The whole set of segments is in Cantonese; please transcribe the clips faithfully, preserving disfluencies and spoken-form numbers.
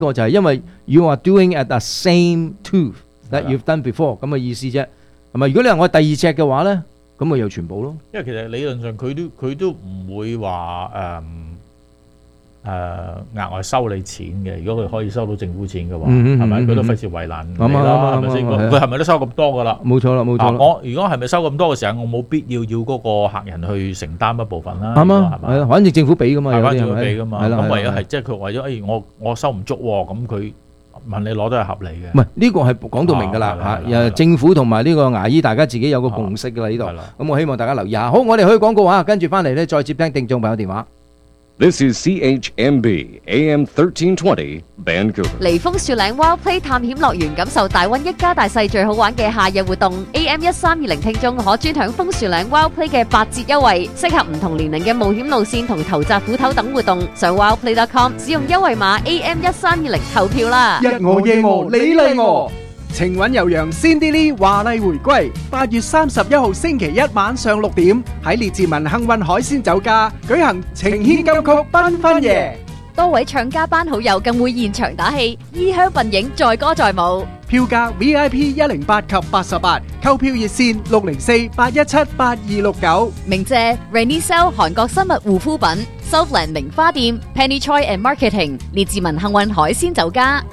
個就係因為 you are doing at the same tooth that you've done before 咁嘅意思啫，係咪？如果你話我第二隻嘅話咧，咁咪又全部咯。 因為其實理論上佢都佢都唔會話誒誒額外收你錢嘅。如果佢可以收到政府錢嘅話，係咪？佢都費事為難你啦，係咪先？佢係咪都收咁多噶啦？ 冇錯啦，冇錯啦。 我如果係咪收咁多嘅時候，我冇必要要嗰個客人去承擔一部分啦。 啱啊，係啊，反正政府俾噶嘛， 係反正政府俾噶嘛。 係啦， 咁唯有係即係佢為咗誒我我收唔足喎，咁佢問你攞都係合理嘅。 唔係呢個係講到明㗎啦嚇，誒政府同埋呢個牙醫大家自己有個共識㗎啦呢度。咁我希望大家留意下。好，我哋去廣告啊，跟住翻嚟咧再接聽聽眾朋友電話。 This is C H M B A M thirteen twenty Vancouver。 嚟風樹嶺 Wild Play 探險樂園，感受大溫一家大細最好玩嘅夏日活動。A M 一三二零聽眾可專享風樹嶺 Wild Play 嘅八折優惠，適合唔同年齡嘅冒險路線同頭擲斧頭等活動。上 wildplay dot com 使用優惠碼 A M 一三二零投票啦！ 日我夜我你嚟我，情韻悠揚 Cindy Lee 華麗回歸。八月三十一號星期一晚上六點喺列治文幸運海鮮酒家舉行情牽金曲繽紛夜。 多位唱家班好友更會現場打氣，衣香鬢影，載歌載舞。 票價 V I P 一零八及八十八，購票熱線六零四八一七八二六九。 鳴謝 Rainy Cell 韓國生物護膚品、Southland 名花店、Penny Choi and Marketing、列治文幸運海鮮酒家。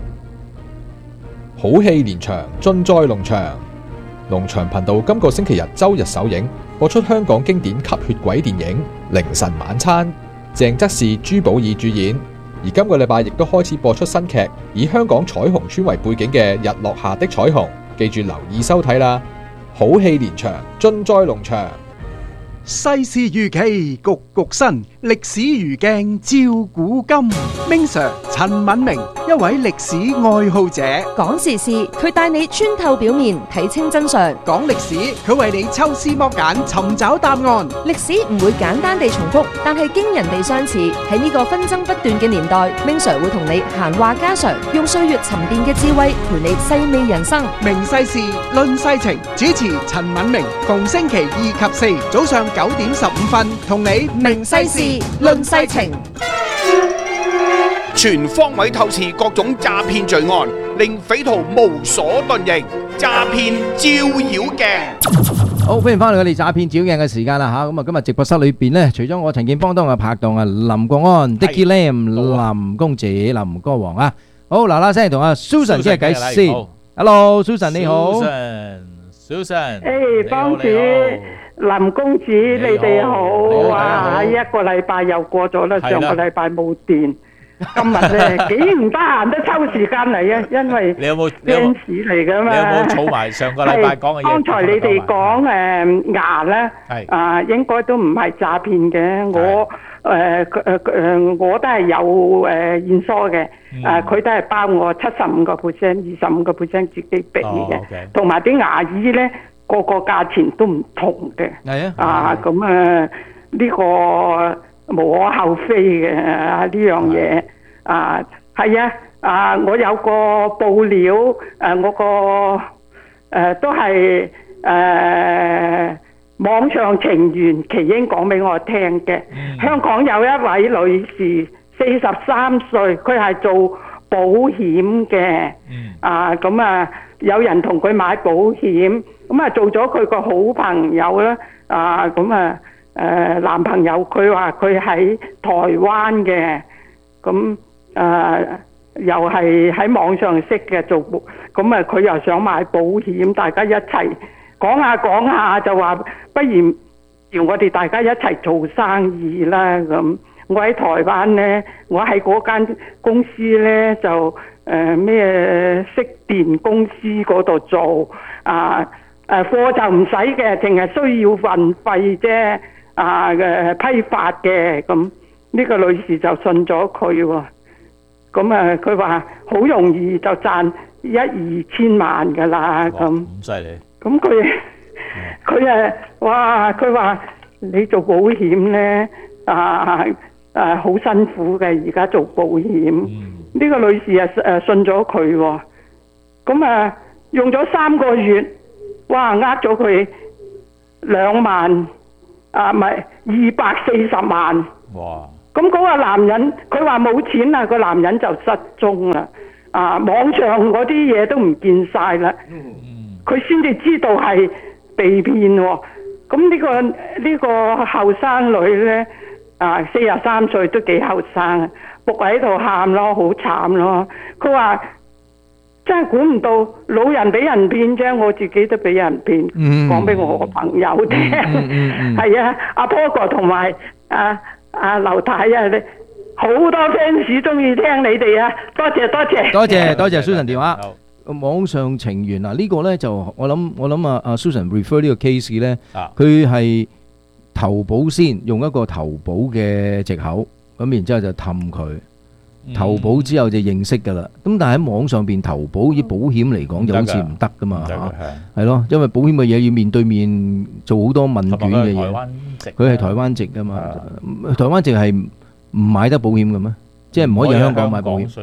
好戲連場，盡在農場。農場頻道今個星期日周日首映播出香港經典吸血鬼電影《凌晨晚餐》，鄭則仕、朱寶意主演。而今個禮拜亦都開始播出新劇，以香港彩虹村為背景嘅《日落下的彩虹》，記住留意收睇啦！好戲連場，盡在農場。 世事如棋，局局新；歷史如鏡，照古今。Ming Sir 陳敏明，一位歷史愛好者， 講時事，佢帶你穿透表面，睇清真相； 講歷史，佢為你抽絲剝繭，尋找答案。 歷史唔會簡單地重複，但係驚人地相似。喺呢個紛爭不斷嘅年代，Ming Sir會同你閒話家常，用歲月沉澱嘅智慧陪你細味人生。 明世事，論世情，主持陳敏明，逢星期二及四早上九點十五分，同你明世事，論世情。 全方位透視各種詐騙罪案，令匪徒無所遁形。詐騙照妖鏡。 好，歡迎翻嚟我哋詐騙照妖鏡嘅時間啦吓，咁啊今日直播室裏邊咧，除咗我陳建邦當嘅拍檔啊，林國安、Dicky Lam、林公子、林歌王啊，好嗱嗱聲同阿 Susan 傾下偈先。Hello，Susan 你好。 Susan，Susan， 誒，幫主。林公子，你哋好啊！一個禮拜又過咗啦，上個禮拜冇電，今日咧幾唔得閒都抽時間嚟啊！因為你有冇 fans 嚟噶嘛？ 你有冇儲埋上個禮拜講嘅嘢？ 剛才你哋講誒牙咧，啊應該都唔係詐騙嘅。我誒誒誒，我都係有誒驗疏嘅，誒佢都係包我七十五個 percent、二十五個 percent 自己俾嘅，同埋啲牙醫咧。個個價錢都唔同嘅， 係啊， 啊咁啊呢個無可厚非嘅呢樣嘢，啊係啊，啊我有個報料，誒我個誒都係誒網上情緣奇英講俾我聽嘅，香港有一位女士四十三歲，佢係做保險嘅，啊咁啊有人同佢買保險。咁啊，做咗佢個好朋友啦，啊，咁啊，誒男朋友佢話佢喺台灣嘅，咁啊又係喺網上識嘅做，咁啊佢又想買保險，大家一齊講下講下就話，不如叫我哋大家一齊做生意啦咁。我喺台灣咧，我喺嗰間公司咧就誒咩識電公司嗰度做啊。誒貨就唔使嘅，淨係需要運費啫。啊嘅批發嘅，咁呢個女士就信咗佢喎。咁啊，佢話好容易就賺一二千萬㗎啦。咁咁犀利。 咁佢佢誒，哇！佢話你做保險咧，啊誒好辛苦嘅，而家做保險。呢、嗯、個女士啊誒信咗佢喎。咁啊用咗三個月。哇！呃咗佢兩萬，啊唔係二百四十萬。 哇！ 咁嗰個男人佢話冇錢啦，個男人就失蹤啦。啊，網上嗰啲嘢都唔見晒啦。佢先至知道係被騙喎。咁呢個呢個後生女咧，啊四十三歲都幾後生，仆喺度喊咯，好慘咯。佢話真係估唔到老人俾人騙啫，我自己都俾人騙。講俾我個朋友聽，係啊，阿波哥同埋啊啊劉太啊，你好多 fans 中意聽你哋啊，多謝多謝， 多謝多謝 Susan 電話。網上情緣嗱，呢個咧就我諗我諗啊啊 Susan refer 呢個 case 咧，佢係投保先用一個投保嘅藉口，咁然之後就氹佢，投保之後就認識㗎啦。咁但係喺網上邊投保以保險嚟講，就好似唔得㗎嘛嚇，係咯，因為保險嘅嘢要面對面做好多問卷嘅嘢。佢係台灣籍㗎嘛，台灣籍係唔買得保險嘅咩？即係唔可以喺香港買保險。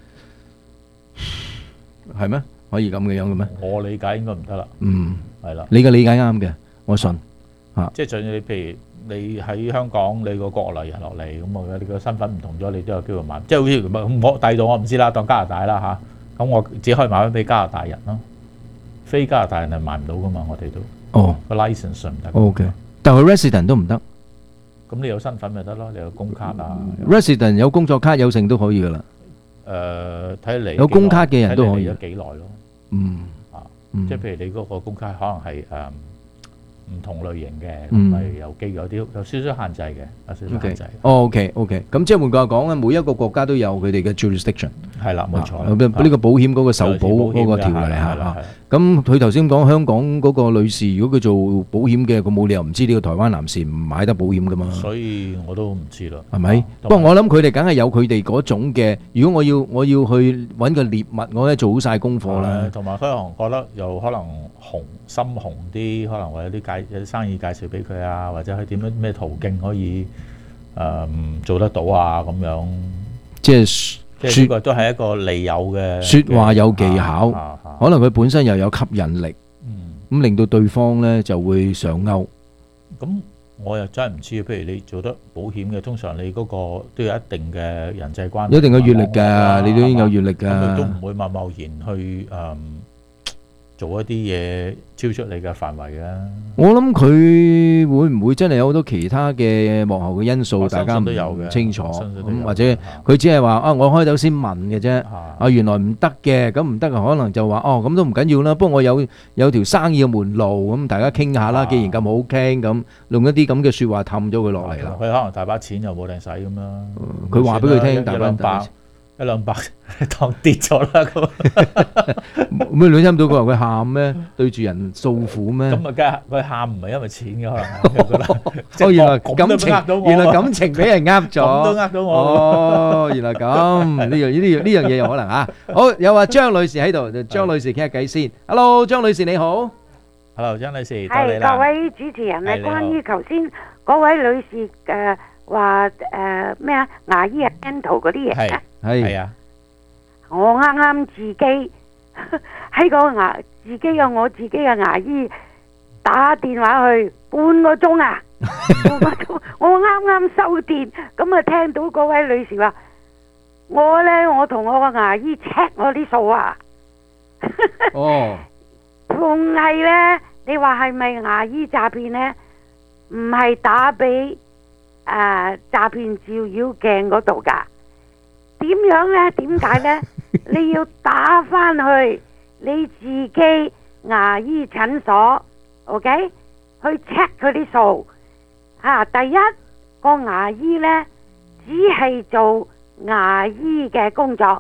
係咩？可以咁嘅樣嘅咩？ 我理解應該唔得啦。 嗯， 係啦。 你嘅理解啱嘅，我信。嚇， 即係就你譬如你喺香港，你個國內人落嚟，咁我你個身份唔同咗，你都有機會買。即係好似我第度我唔知啦，當加拿大啦嚇，咁我只可以買翻俾加拿大人咯。非加拿大人係買唔到噶嘛，我哋都。哦。個 license 唔得。O K， 但係 resident 都唔得。 咁你有身份咪得咯？你有工卡啊 ？resident 有工作卡有剩都可以噶啦。 誒睇你有工卡嘅人都可以。 有幾耐咯？ 嗯啊，即係譬如你嗰個工卡可能係誒唔同類型嘅，咁咪有機有啲有少少限制嘅，有少少限制。 哦 OK OK，咁即係換句話講咧，每一個國家都有佢哋嘅 jurisdiction。係啦，冇錯。 呢個保險嗰個受保嗰個條例嚇。咁佢頭先講香港嗰個女士，如果佢做保險嘅，佢冇理由唔知呢個台灣男士唔買得保險噶嘛。 所以我都唔知啦。 係咪？不過我諗佢哋梗係有佢哋嗰種嘅。如果我要我要去揾個獵物，我咧做好晒功課啦。 同埋佢可能覺得又可能紅心紅啲，可能會有啲介有啲生意介紹俾佢啊，或者佢點樣咩途徑可以誒做得到啊咁樣。 即係。 即係呢個都係一個利誘嘅説話有技巧，可能佢本身又有吸引力，咁令到對方咧就會上鈎。 咁我又真係唔知，譬如你做得保險嘅，通常你嗰個都有一定嘅人際關係， 一定嘅閲歷㗎，你都已經有閲歷㗎。 咁佢都唔會貿貿然去誒做一啲嘢超出你嘅範圍嘅。 我諗佢會唔會真係有好多其他嘅幕後嘅因素，大家唔清楚咁，或者佢只係話啊，我開頭先問嘅啫，啊原來唔得嘅，咁唔得嘅可能就話哦，咁都唔緊要啦。不過我有有條生意嘅門路，咁大家傾下啦。既然咁好傾，咁用一啲咁嘅説話氹咗佢落嚟啦。 佢可能大把錢又冇定使咁啦。 佢話俾佢聽，大把百一兩百當跌咗啦咁。 咩你聽唔到佢話佢喊咩？對住人訴苦咩？ 咁啊，梗係佢喊唔係因為錢嘅可能。 哦，原來感情，原來感情俾人呃咗。 咁都呃到我。 哦，原來咁，呢樣呢樣呢樣嘢有可能啊。好，有啊張女士喺度，張女士傾下偈先。Hello，張女士你好。 Hello，張女士， 係各位主持人啊，關於頭先嗰位女士誒話誒咩啊牙醫啊 dental 嗰啲嘢啊。 係啊， 我啱啱自己喺個牙自己嘅我自己嘅牙醫打電話去半個鐘啊，半個鐘我啱啱收電，咁啊聽到嗰位女士話我咧我同我個牙醫 check 我啲數啊，哦，仲係咧你話係咪牙醫詐騙咧？唔係打俾誒詐騙照妖鏡嗰度噶。點樣呢？點解呢？你要打翻去你自己牙醫診所 ，OK？去 check 佢啲數。吓，第一個牙醫呢，只係做牙醫嘅工作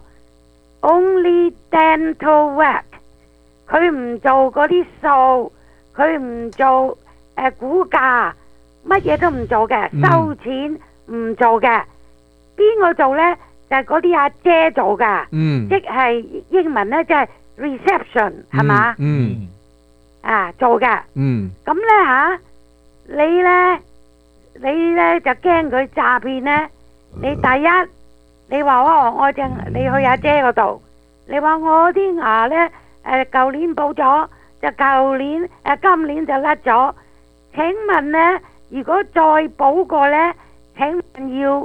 ，only dental work。佢唔做嗰啲數，佢唔做誒估價，乜嘢都唔做嘅，收錢唔做嘅。邊個做呢？就係嗰啲阿姐做噶，即係英文咧，即係 reception 係嘛？嗯，啊做嘅。嗯，咁咧吓，你咧，你咧就驚佢詐騙咧。你第一，你話哦，我正你去阿姐嗰度，你話我啲牙咧，誒舊年補咗，就舊年誒今年就甩咗。請問咧，如果再補過咧，請問要？誒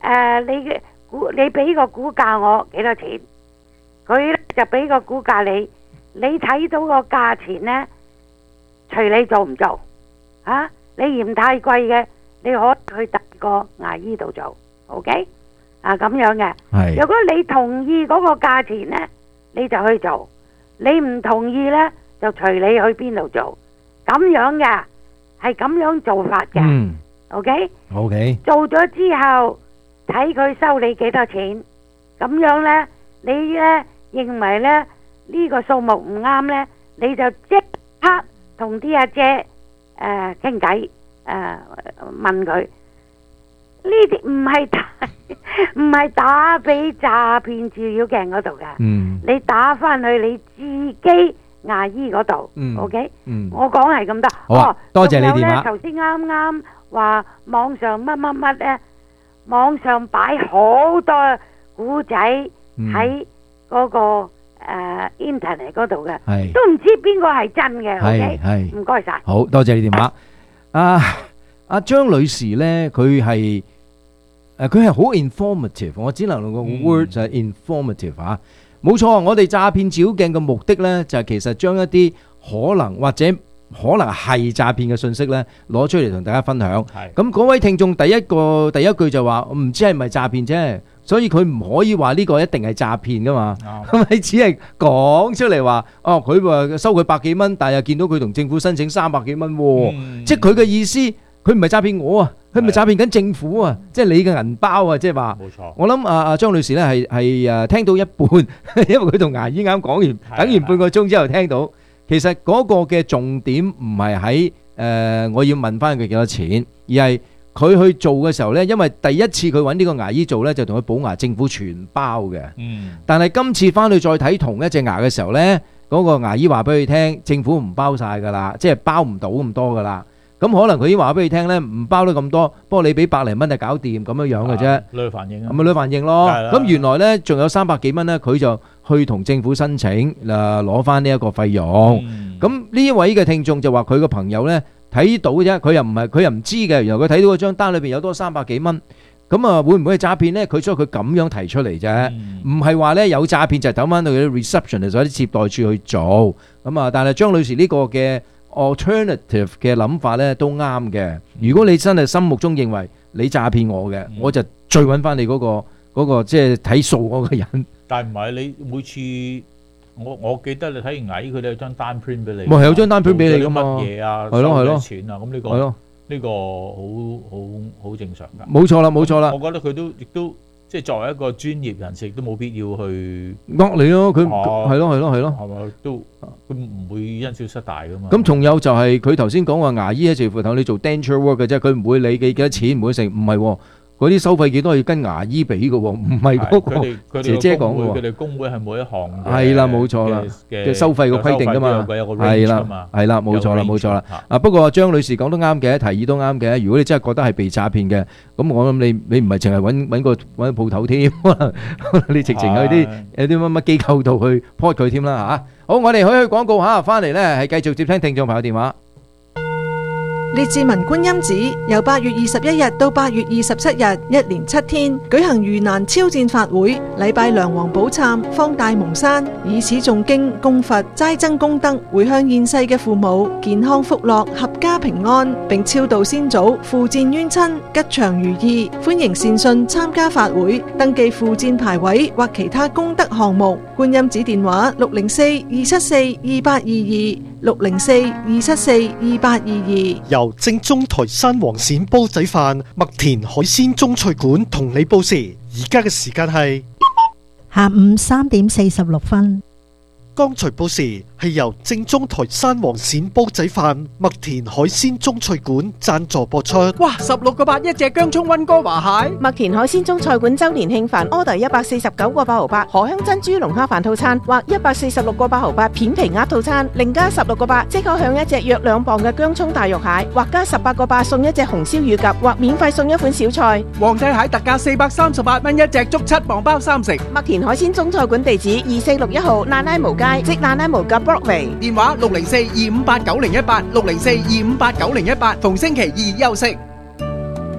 誒你嘅估你俾個估價我幾多錢，佢咧就俾個估價你，你睇到個價錢咧，隨你做唔做啊？你嫌太貴嘅，你可以去第二個牙醫度做 ，OK？ 啊咁樣嘅。 係。 如果你同意嗰個價錢咧，你就去做；你唔同意咧，就隨你去邊度做。咁樣嘅，係咁樣做法嘅。 嗯。 OK。 OK。 做咗之後，睇佢收你幾多錢。咁樣咧，你咧認為咧呢個數目唔啱咧，你就即刻同啲阿姐誒傾偈，誒問佢。呢啲唔係打唔係打俾詐騙照妖鏡嗰度㗎， 嗯， 你打翻去你自己牙醫嗰度， 嗯 ，OK， 嗯， 我講係咁多。 好啊，多謝你電話。 頭先啱啱話網上乜乜乜咧，網上擺好多古仔喺嗰個誒 internet 嗰度嘅， 係都唔知邊個係真嘅，OK， 係唔該晒。 好多謝你電話。啊，阿張女士咧，佢係。誒佢係好 informative， 我只能用個 word 就係 informative 嚇，冇錯。我哋詐騙照鏡嘅目的咧，就係其實將一啲可能或者可能係詐騙嘅信息咧攞出嚟同大家分享。咁嗰位聽眾第一個第一句就話唔知係咪詐騙啫，所以佢唔可以話呢個一定係詐騙噶嘛。咁你只係講出嚟話，哦佢話收佢百幾蚊，但係又見到佢同政府申請三百幾蚊喎，即係佢嘅意思。佢唔係詐騙我啊，佢唔係詐騙緊政府啊，即係你嘅銀包啊，即係話。冇錯。我諗啊啊張女士咧係係誒聽到一半，因為佢同牙醫啱講完，等完半個鐘之後聽到，其實嗰個嘅重點唔係喺誒我要問翻佢幾多錢，而係佢去做嘅時候咧，因為第一次佢揾呢個牙醫做咧，就同佢補牙，政府全包嘅。嗯。但係今次翻去再睇同一隻牙嘅時候咧，嗰個牙醫話俾佢聽，政府唔包曬㗎啦，即係包唔到咁多㗎啦。咁可能佢已經話俾你聽咧，唔包得咁多，不過你俾百零蚊就搞掂咁樣樣嘅啫。女反應啊，咁咪女反應咯。咁原來咧仲有三百幾蚊咧，佢就去同政府申請誒攞翻呢一個費用。咁呢一位嘅聽眾就話佢個朋友咧睇到啫，佢又唔係佢又唔知嘅，原來佢睇到嗰張單裏邊有多三百幾蚊。咁啊會唔會係詐騙咧？佢所以佢咁樣提出嚟啫，唔係話咧有詐騙就走翻去啲 reception 或者啲接待處去做。咁啊，但係張女士呢個嘅alternative 嘅諗法咧都啱嘅。如果你真係心目中認為你詐騙我嘅，我就再揾翻你嗰個嗰個即係睇數嗰個人。但係唔係你每次我我記得你睇完牙醫佢哋有張單 print 俾你，咪係有張單 print 俾你㗎嘛？乜嘢啊？係咯係咯，錢啊？咁呢個係咯呢個好好好正常㗎。冇錯啦冇錯啦。我覺得佢都亦都。即係作為一個專業人士，都冇必要去呃你咯。佢係咯係咯係咯，係咪都佢唔會因小失大噶嘛？咁仲有就係佢頭先講話牙醫咧，似乎同你做 denture work 嘅啫，佢唔會理幾幾多錢，唔會成，唔係喎。嗰啲收費幾多要跟牙醫俾嘅喎，唔係嗰個姐姐講嘅喎。佢哋工會係每一行係啦，冇錯啦嘅收費個規定㗎嘛，係啦係啦，冇錯啦冇錯啦。啊不過張女士講得啱嘅，提議都啱嘅。如果你真係覺得係被詐騙嘅，咁我諗你你唔係淨係揾揾個揾鋪頭添，你直情去啲有啲乜乜機構度去 report 佢添啦嚇。好，我哋去去廣告嚇，翻嚟咧係繼續接聽聽眾朋友電話。 列治文觀音寺由八月二十一日到八月二十七日，一連七天舉行盂蘭超薦法會，禮拜梁皇寶懺，方大蒙山，以此誦經供佛，齋增功德，回向現世嘅父母健康福樂，合家平安，並超度先祖，附薦冤親，吉祥如意。歡迎善信參加法會，登記附薦牌位或其他功德項目。觀音寺電話六零四二七四二八二二。六零四二七四二八二二， 由正宗台山黃鱔煲仔飯麥田海鮮中菜館同你報時，而家嘅時間係下午三點四十六分。 剛才報時係由正宗台山黃鱔煲仔飯麥田海鮮中菜館贊助播出。 哇！十六個八一隻薑蔥溫哥華蟹， 麥田海鮮中菜館周年慶飯 order 一百四十九個八毫八，荷香珍珠龍蝦飯套餐或一百四十六個八毫八片皮鴨套餐，另加十六個八即可享一隻約兩磅嘅薑蔥大肉蟹，或加十八個八送一隻紅燒乳鴿，或免費送一款小菜。 皇帝蟹特價四百三十八蚊一隻，足七磅包三食。 麥田海鮮中菜館地址二四六一號爛拉無街，即爛拉無街 Broadway。 電話六零四二五八九零一八，六零四二五八九零一八，逢星期二休息。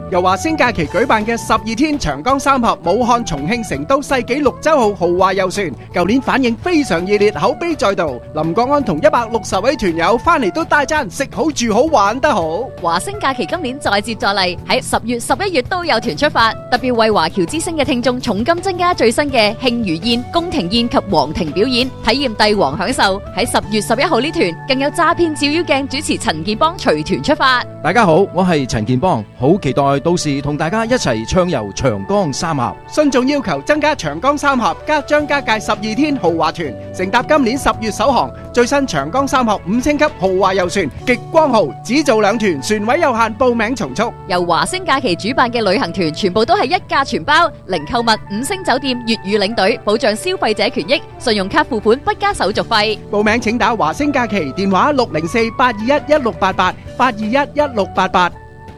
由華星假期舉辦嘅十二天長江三峽武漢、重慶、成都世紀綠洲號豪華遊船，舊年反應非常熱烈，口碑再度。林國安同一百六十位團友翻嚟都大讚食好住好玩得好。 華星假期今年再接再厲，喺十月、十一月都有團出發，特別為華僑之星嘅聽眾重金增加最新嘅慶餘宴、宮廷宴及皇庭表演，體驗帝王享受。喺十月十一號呢團更有詐騙照妖鏡主持陳健邦隨團出發。 大家好，我係陳健邦，好期待到時同大家一齊暢遊長江三峽。 信眾要求增加長江三峽加張家界十二天豪華團，乘搭今年十月首航最新長江三峽五星級豪華遊船極光號，只做兩團，船位有限，報名從速。 由華星假期主辦嘅旅行團全部都係一價全包，零購物、五星酒店、粵語領隊，保障消費者權益，信用卡付款不加手續費。 報名請打華星假期電話六零四八二一一六八八八二一一六八八。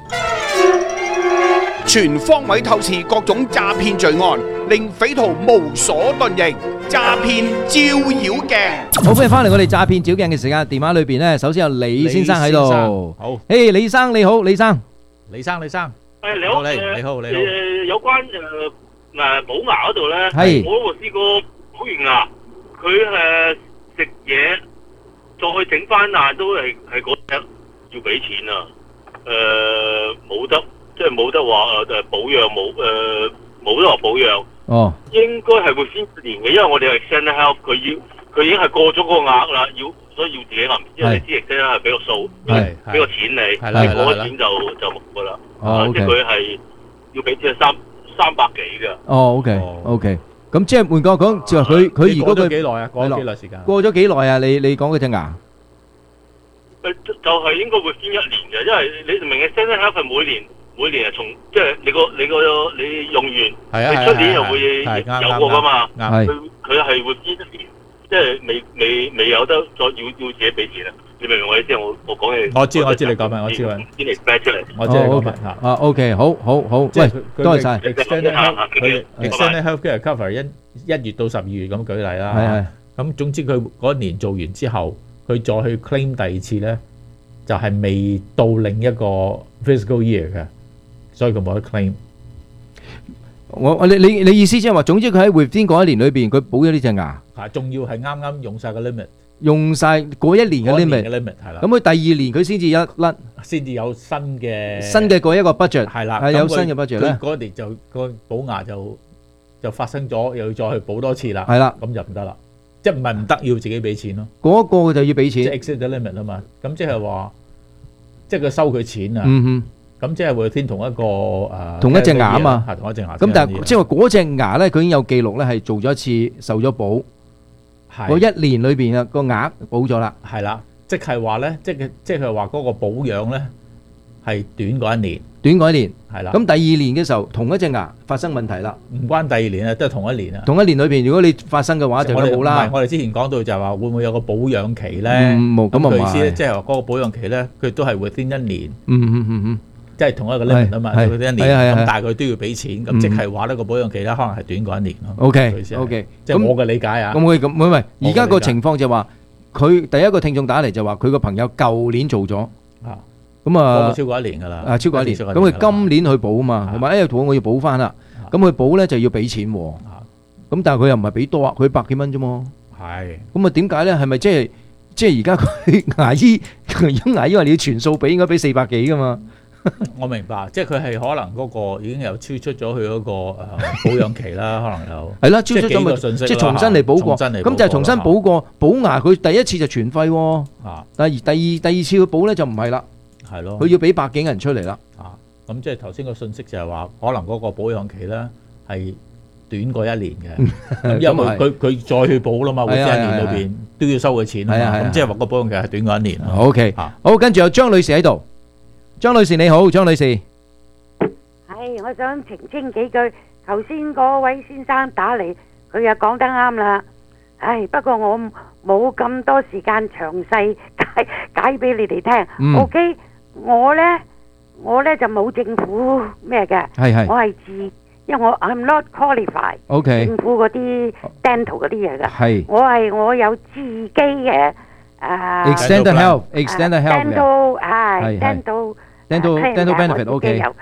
全方位透視各種詐騙罪案，令匪徒無所遁形。詐騙照妖鏡， 好歡迎翻嚟我哋詐騙照鏡嘅時間。電話裏邊咧，首先有李先生喺度。 好， 誒，李生你好，李生， 李生，李生， 誒你好， 你你好，你好。 誒有關誒誒補牙嗰度咧， 係我試過補完牙，佢誒食嘢再去整翻牙都係係嗰隻要俾錢啊！誒冇得。即係冇得話誒誒保養冇誒冇得話保養， 哦， 應該係會先年嘅，因為我哋係 Extend Health，佢要佢已經係過咗個額啦，要所以要自己揞，因為你知 Extend Health係俾個數，俾個錢你，你過咗錢就就冇噶啦， 哦， 即係佢係要俾錢三三百幾嘅。 哦，OK OK，咁即係換句話講，就係佢佢如果佢過咗幾耐啊？過咗幾耐時間？ 過咗幾耐啊？你你講嗰隻牙？ 誒就就係應該會先一年嘅，因為你明嘅 Extend Health 係每年。每年係從即係你個你個你用完，你出年又會有過噶嘛？佢佢係會先一年，即係未未未有得再要要自己俾錢啊！你明唔明我意思？我我講嘅， 我知我知你講咩，我知啊。 先 expect 出嚟， 我知你講咩嚇。 啊 OK，好好好，喂，多謝曬。 Extended Health 佢 Extended Healthcare Cover 一一月到十二月咁舉例啦。 係係。咁總之佢嗰一年做完之後，佢再去 claim 第二次咧，就係未到另一個 fiscal year 嘅。所以佢冇得 claim。 我我你你你意思即係話，總之佢喺 within 嗰一年裏邊，佢補咗呢隻牙。 係，仲要係啱啱用曬個 limit。用曬嗰一年嘅 limit。 limit 係啦。 咁佢第二年佢先至一甩， 先至有新嘅新嘅嗰一個 budget。 係啦， 係有新嘅 budget 咧。 佢嗰年就個補牙就就發生咗，又要再去補多次啦。 係啦， 咁就唔得啦。即係唔係唔得，要自己俾錢咯。 嗰個就要俾錢。 即係 exceed the limit 啊嘛。咁即係話，即係佢收佢錢啊。 嗯哼。 咁即係會天同一個誒， 同一隻牙啊嘛， 係同一隻牙。 咁但係即係話嗰隻牙咧，佢已經有記錄咧，係做咗一次受咗保，嗰一年裏邊啊個額保咗啦。 係啦，即係話咧，即係即係話嗰個保養咧係短過一年， 短過一年係啦。 咁第二年嘅時候，同一隻牙發生問題啦， 唔關第二年啊，都係同一年啊。 同一年裏邊，如果你發生嘅話，就冇啦。 唔係，我哋之前講到就係話會唔會有個保養期咧？ 冇咁啊唔係， 即係話嗰個保養期咧，佢都係會先一年。 嗯嗯嗯嗯。 即係同一個 limit 啊嘛，佢一年咁，但係佢都要俾錢，咁即係話呢個保養期咧，可能係短過一年咯。 O K O K， 即係我嘅理解啊。 咁佢咁唔係唔係，而家個情況就話佢第一個聽眾打嚟就話佢個朋友舊年做咗，啊，咁啊超過一年㗎啦， 啊超過一年，咁佢今年去補啊嘛，係咪？哎呀，我我要補翻啦，咁佢補咧就要俾錢喎，咁但係佢又唔係俾多啊，佢百幾蚊啫嘛。 係。 咁啊點解咧？係咪即係即係而家佢牙醫，咁牙醫話你要全數俾，應該俾四百幾㗎嘛？ 我明白，即係佢係可能嗰個已經又超出咗佢嗰個誒保養期啦，可能有係啦，超出咗咪即係重新嚟補過，咁就係重新補過補牙。佢第一次就全費喎，但係第二第二次佢補咧就唔係啦， 係咯， 佢要俾百幾銀出嚟啦。 啊，咁即係頭先個信息就係話，可能嗰個保養期咧係短過一年嘅，因為佢佢再去補啦嘛，會一年裏邊都要收佢錢啊嘛，咁即係話個保養期係短過一年。 O K，好，跟住有張女士喺度。張女士你好，張女士， 係我想澄清幾句。頭先嗰位先生打嚟，佢又講得啱啦。唉，不過我冇咁多時間詳細解解俾你哋聽。 嗯、 O、okay? K， 我呢，我呢就冇政府咩嘅， 係係， 我係自，因為我 I'm not qualified。O K， 政府嗰啲 dental 嗰啲嘢㗎，係，我係我有自己嘅。誒 ，extended health，extended health 嘅 ，dental 係 dental dental dental benefit，OK。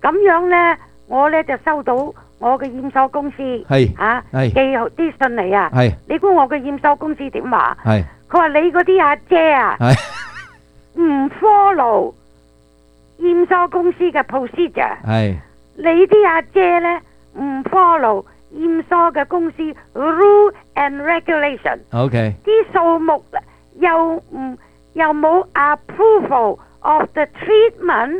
咁樣咧，我咧就收到我嘅驗收公司係啊係寄啲信嚟啊。 係你估我嘅驗收公司點話？ 係佢話你嗰啲阿姐啊，唔 follow 驗收公司嘅 procedure。 係你啲阿姐咧唔 follow 驗收嘅公司 rule and regulation。 OK。 啲數目又唔又冇 approval of the treatment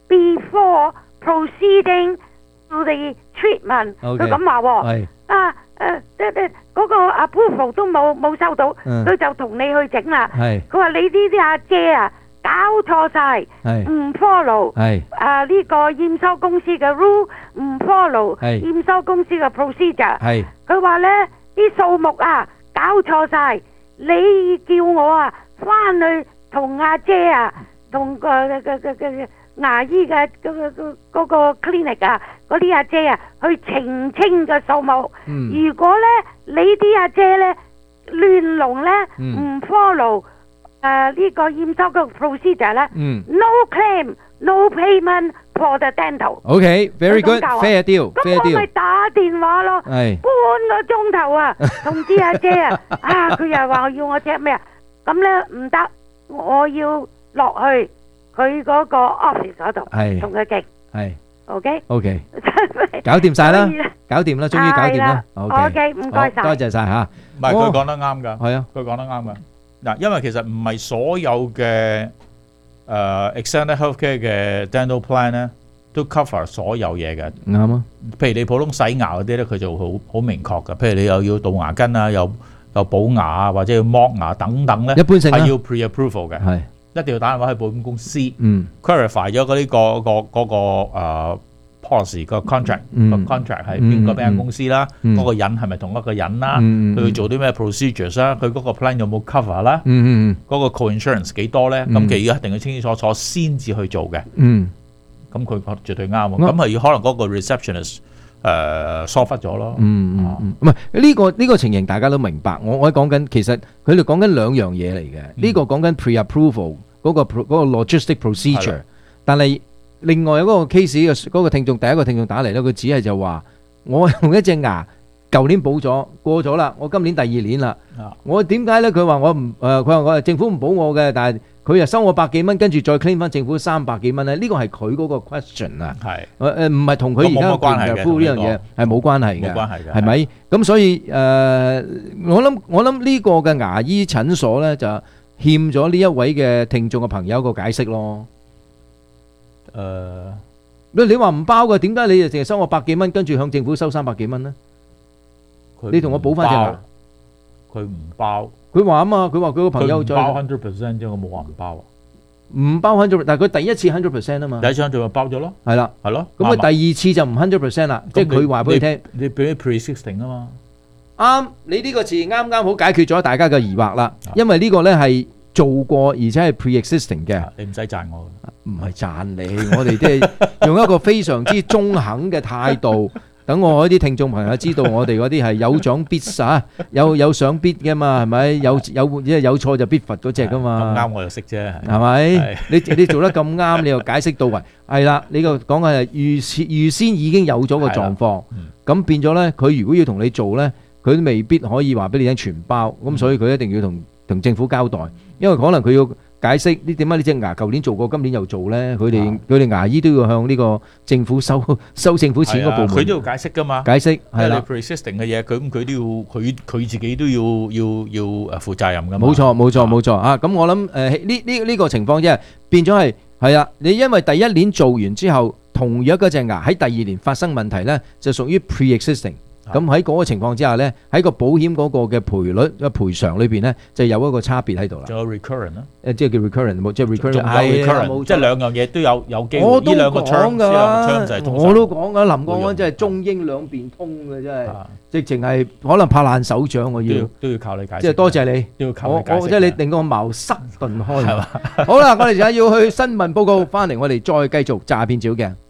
before proceeding to the treatment。佢咁話喎。啊誒，即係嗰個 approval 都冇冇收到，佢就同你去整啦。佢話你呢啲阿姐啊，搞錯晒，唔 follow 啊呢個驗收公司嘅 rule， 唔 follow 驗收公司嘅 procedure。佢話咧啲數目啊搞錯晒，你叫我啊翻去同阿姐啊同個個個個牙醫嘅嗰個嗰嗰個 clinic 啊，嗰啲阿姐啊去澄清嘅數目。嗯、如果咧你啲阿姐咧亂龍咧唔 follow 誒呢個驗收嘅 procedure 咧、嗯、，no claim no payment for the dental。OK，very good，fair deal。 咁我咪打電話咯，半個鐘頭啊，同啲阿姐啊，啊佢又話要我 check 咩啊，咁咧唔得，我要落去。佢嗰個 office 嗰度，同佢傾，係 ，OK，OK， 搞掂晒啦，搞掂啦，終於搞掂啦 ，OK，唔該晒， 多謝晒嚇。 唔係佢講得啱㗎， 係啊， 佢講得啱㗎。嗱，因為其實唔係所有嘅誒 extended healthcare 嘅 dental plan 咧，都 cover 所有嘢嘅。 啱啊。 譬如你普通洗牙嗰啲咧，佢就好好明確㗎。譬如你又要杜牙根啊，又又補牙啊，或者要剝牙等等咧， 一般性係要 pre-approval 嘅。係。一定要打電話去保險公司、嗯、，clarify 咗嗰啲個個嗰個誒 policy 個 contract 個 contract 係邊個邊間公司啦，嗰、嗯、個人係咪同一個人啦，佢、嗯、要做啲咩 procedures 啦，佢嗰個 plan 有冇 cover 啦，嗰、嗯、個 co-insurance 幾多咧，咁其實一定要清清楚楚先至去做嘅。咁佢講絕對啱喎，咁係要可能嗰個 receptionist 誒疏忽咗咯。 嗯嗯嗯，唔係呢個呢、呢個情形大家都明白。我我講緊其實佢哋講緊兩樣嘢嚟嘅，呢、嗯、個講緊 pre-approval。嗰、那個嗰、那個 logistic procedure， 但係另外一個 case 嘅嗰個聽眾，第一個聽眾打嚟咧，佢只係就話我用一隻牙，舊年補咗過咗啦，我今年第二年啦，啊、我點解咧？佢話我唔誒，佢、呃、話我係政府唔補我嘅，但係佢又收我百幾蚊，跟住再 claim 翻政府三百幾蚊咧，呢個係佢嗰個 question 啊，係誒誒，唔係同佢而家嘅夫呢樣嘢係冇關係嘅，冇關係嘅，係咪？咁所以誒、呃，我諗我諗呢個嘅牙醫診所咧就欠咗呢一位嘅聽眾嘅朋友一個解釋咯。誒、呃，你你話唔包嘅，點解你就淨係收我百幾蚊，跟住向政府收三百幾蚊呢？你同我補翻隻牙。 佢唔包。佢話啊嘛，佢話佢個朋友再包 hundred percent 啫，我冇話唔包啊。 唔包 hundred， 但係佢第一次 hundred percent 啊嘛。 第一次 hundred 就包咗咯。係啦，係咯。 咁佢第二次就唔 hundred percent 啦，即係佢話俾你聽。 你俾 pre-existing 啊嘛。 啱，你呢個字啱啱好解決咗大家嘅疑惑啦。因為呢個咧係做過，而且係 pre-existing 嘅。 你唔使讚我， 唔係讚你，我哋即係用一個非常之中肯嘅態度，等我啲聽眾朋友知道我哋嗰啲係有獎必殺，有有賞必嘅嘛，係咪？有有即係有錯就必罰嗰隻噶嘛。 咁啱我就識啫， 係咪？你你做得咁啱，你又解釋到位，係啦。你個講嘅係預先預先已經有咗個狀況，咁變咗咧，佢如果要同你做咧，佢未必可以話俾你聽全包，咁所以佢一定要同同政府交代，因為可能佢要解釋呢點解呢隻牙舊年做過，今年又做咧？佢哋佢哋牙醫都要向呢個政府收收政府錢個部門， 佢都要解釋噶嘛。 解釋係啦 pre-existing 嘅嘢，佢咁佢都要佢佢自己都要要要誒負責任噶嘛。 冇錯冇錯冇錯啊！咁我諗誒呢呢呢個情況即係變咗係係啦。你因為第一年做完之後，同樣嗰隻牙喺第二年發生問題咧，就屬於 pre-existing。咁喺嗰個情況之下咧，喺個保險嗰個嘅賠率嘅賠償裏邊咧，就有一個差別喺度啦。 仲有 recurrent 啦， 誒即係叫 recurrent 冇，即係 recurrent 係 recurrent，即係兩樣嘢都有有機會。 我都講㗎，我都講㗎，林國安真係中英兩邊通嘅真係，直情係可能拍爛手掌我要。 都要靠你解釋。 即係多謝你， 都要靠你解釋。 我即係你令我茅塞頓開。係嘛？好啦，我哋而家要去新聞報告，翻嚟我哋再繼續詐騙照鏡。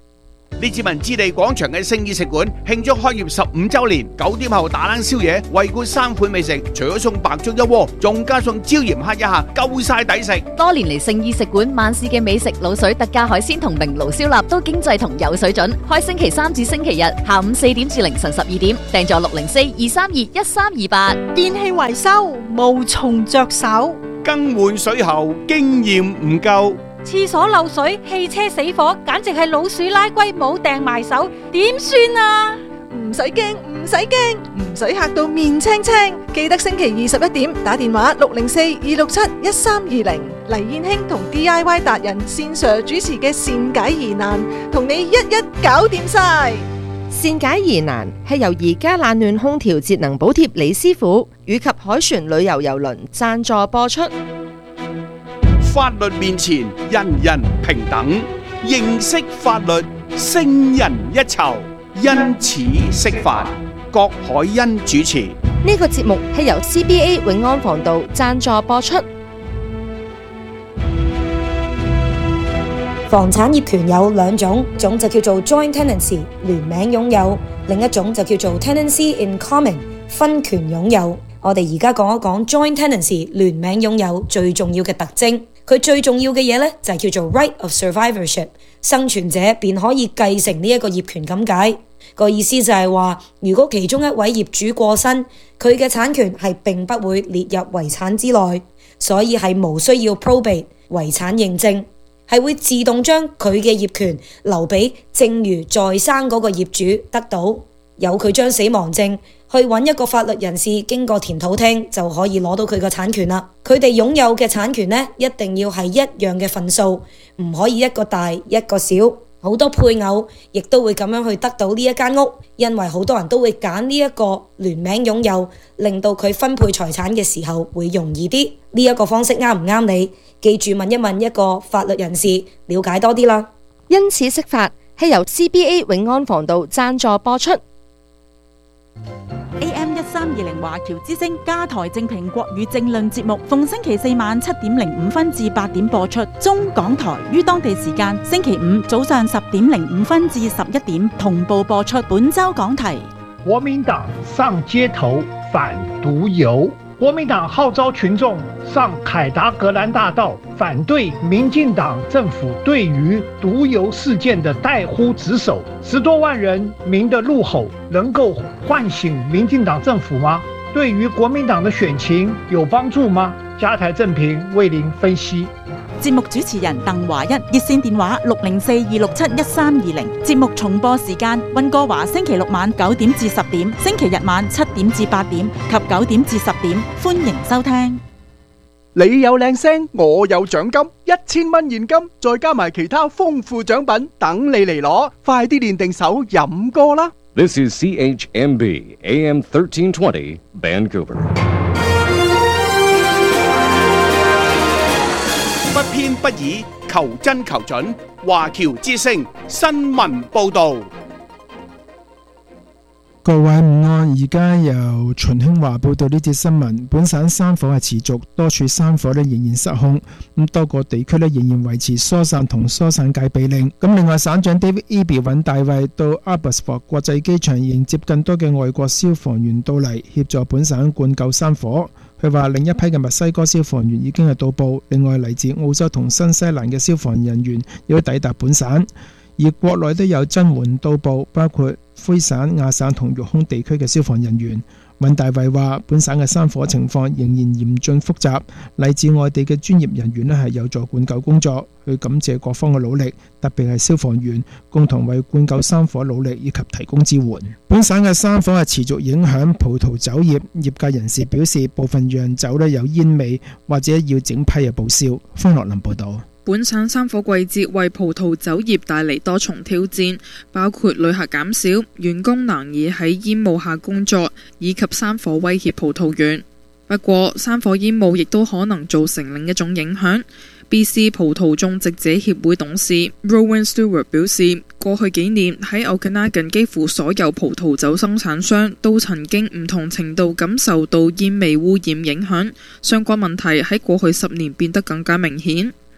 列治文置地廣場嘅聖意食館慶祝開業十五週年，九點後打冷宵夜，惠顧三款美食，除咗送白粥一鍋，仲加送椒鹽蝦一下，夠晒抵食。 多年嚟聖意食館萬事嘅美食、滷水特價海鮮同明爐燒臘都經濟同有水準，開星期三至星期日下午四點至凌晨十二點，訂座六零四二三二一三二八。 電器維修無從着手， 更換水喉經驗唔夠， 廁所漏水、汽車死火，簡直係老鼠拉龜冇掟埋手，點算啊？ 唔使驚，唔使驚，唔使嚇到面青青。記得星期二十一點打電話六零四二六七一三二零，黎燕卿同 D I Y 達人線上主持嘅善解疑難，同你一一搞掂晒。 善解疑難係由而家冷暖空調節能補貼李師傅以及凱旋旅遊郵輪贊助播出。 法律面前人人平等，認識法律勝人一籌，因此識法。郭海欣主持。 呢個節目係由 C B A 永安防道贊助播出。 房產業權有兩種，種就叫做 joint tenancy 聯名擁有，另一種就叫做 tenancy in common 分權擁有。我哋而家講一講 joint tenancy 聯名擁有最重要嘅特徵。佢最重要嘅嘢咧就係叫做 right of survivorship， 生存者便可以繼承呢一個業權咁解。個意思就係話，如果其中一位業主過身，佢嘅產權係並不會列入遺產之內，所以係無需要 probate 遺產認證，係會自動將佢嘅業權留俾剩餘在生嗰個業主得到。由佢將死亡證去揾一個法律人士經過田土廳就可以攞到佢個產權啦。佢哋擁有嘅產權呢，一定要係一樣嘅份數，唔可以一個大一個小。好多配偶亦都會咁樣去得到呢一間屋，因為好多人都會揀呢一個聯名擁有，令到佢分配財產嘅時候會容易啲。呢一個方式啱唔啱你？記住問一問一個法律人士，了解多啲啦。 因此識法係由 C B A 永安防道贊助播出。 A M 一三二零華僑之聲加台正評國語政論節目，逢星期四晚七點零五分至八點播出。中港台於當地時間星期五早上十點零五分至十一點同步播出。本周講題： 國民黨上街頭反毒油。國民黨號召群眾上凱達格蘭大道，反對民進黨政府對於毒油事件的怠忽職守。十多萬人民的怒吼能夠喚醒民進黨政府嗎？對於國民黨的選情有幫助嗎？加台正評為您分析。 節目主持人鄧華一，熱線電話六零四二六七一三二零。節目重播時間：溫哥華星期六晚九點至十點，星期日晚七點至八點及九點至十點。歡迎收聽。 你有靚聲，我有獎金，一千蚊現金，再加埋其他豐富獎品，等你嚟攞。快啲練定手飲歌啦！ This is C H M B A M thirteen twenty Vancouver。 不偏不倚，求真求準。華僑之聲新聞報導。 各位午安，而家由秦興華報道呢節新聞。本省山火係持續，多處山火咧仍然失控，咁多個地區咧仍然維持疏散同疏散戒備令。咁另外，省長 David Eby 尹大衛到 Abbotsford 國際機場迎接更多嘅外國消防員到嚟協助本省灌救山火。佢話另一批嘅墨西哥消防員已經係到埗，另外嚟自澳洲同新西蘭嘅消防人員亦都抵達本省。而國內都有增援到埗，包括魁省、亞省同育空地區嘅消防人員。尹大衛話：本省嘅山火情況仍然嚴峻複雜，嚟自外地嘅專業人員咧係有助灌救工作。佢感謝各方嘅努力，特別係消防員共同為灌救山火努力以及提供支援。本省嘅山火係持續影響葡萄酒業，業界人士表示部分釀酒咧有煙味，或者要整批嘅報銷。方樂林報導。 本省山火季節為葡萄酒業帶嚟多重挑戰，包括旅客減少、員工難以喺煙霧下工作，以及山火威脅葡萄園。不過，山火煙霧亦都可能造成另一種影響。B C 葡萄種植者協會董事 Rowan Stewart 表示，過去幾年喺 Okanagan 幾乎所有葡萄酒生產商都曾經唔同程度感受到煙味污染影響，相關問題喺過去十年變得更加明顯。B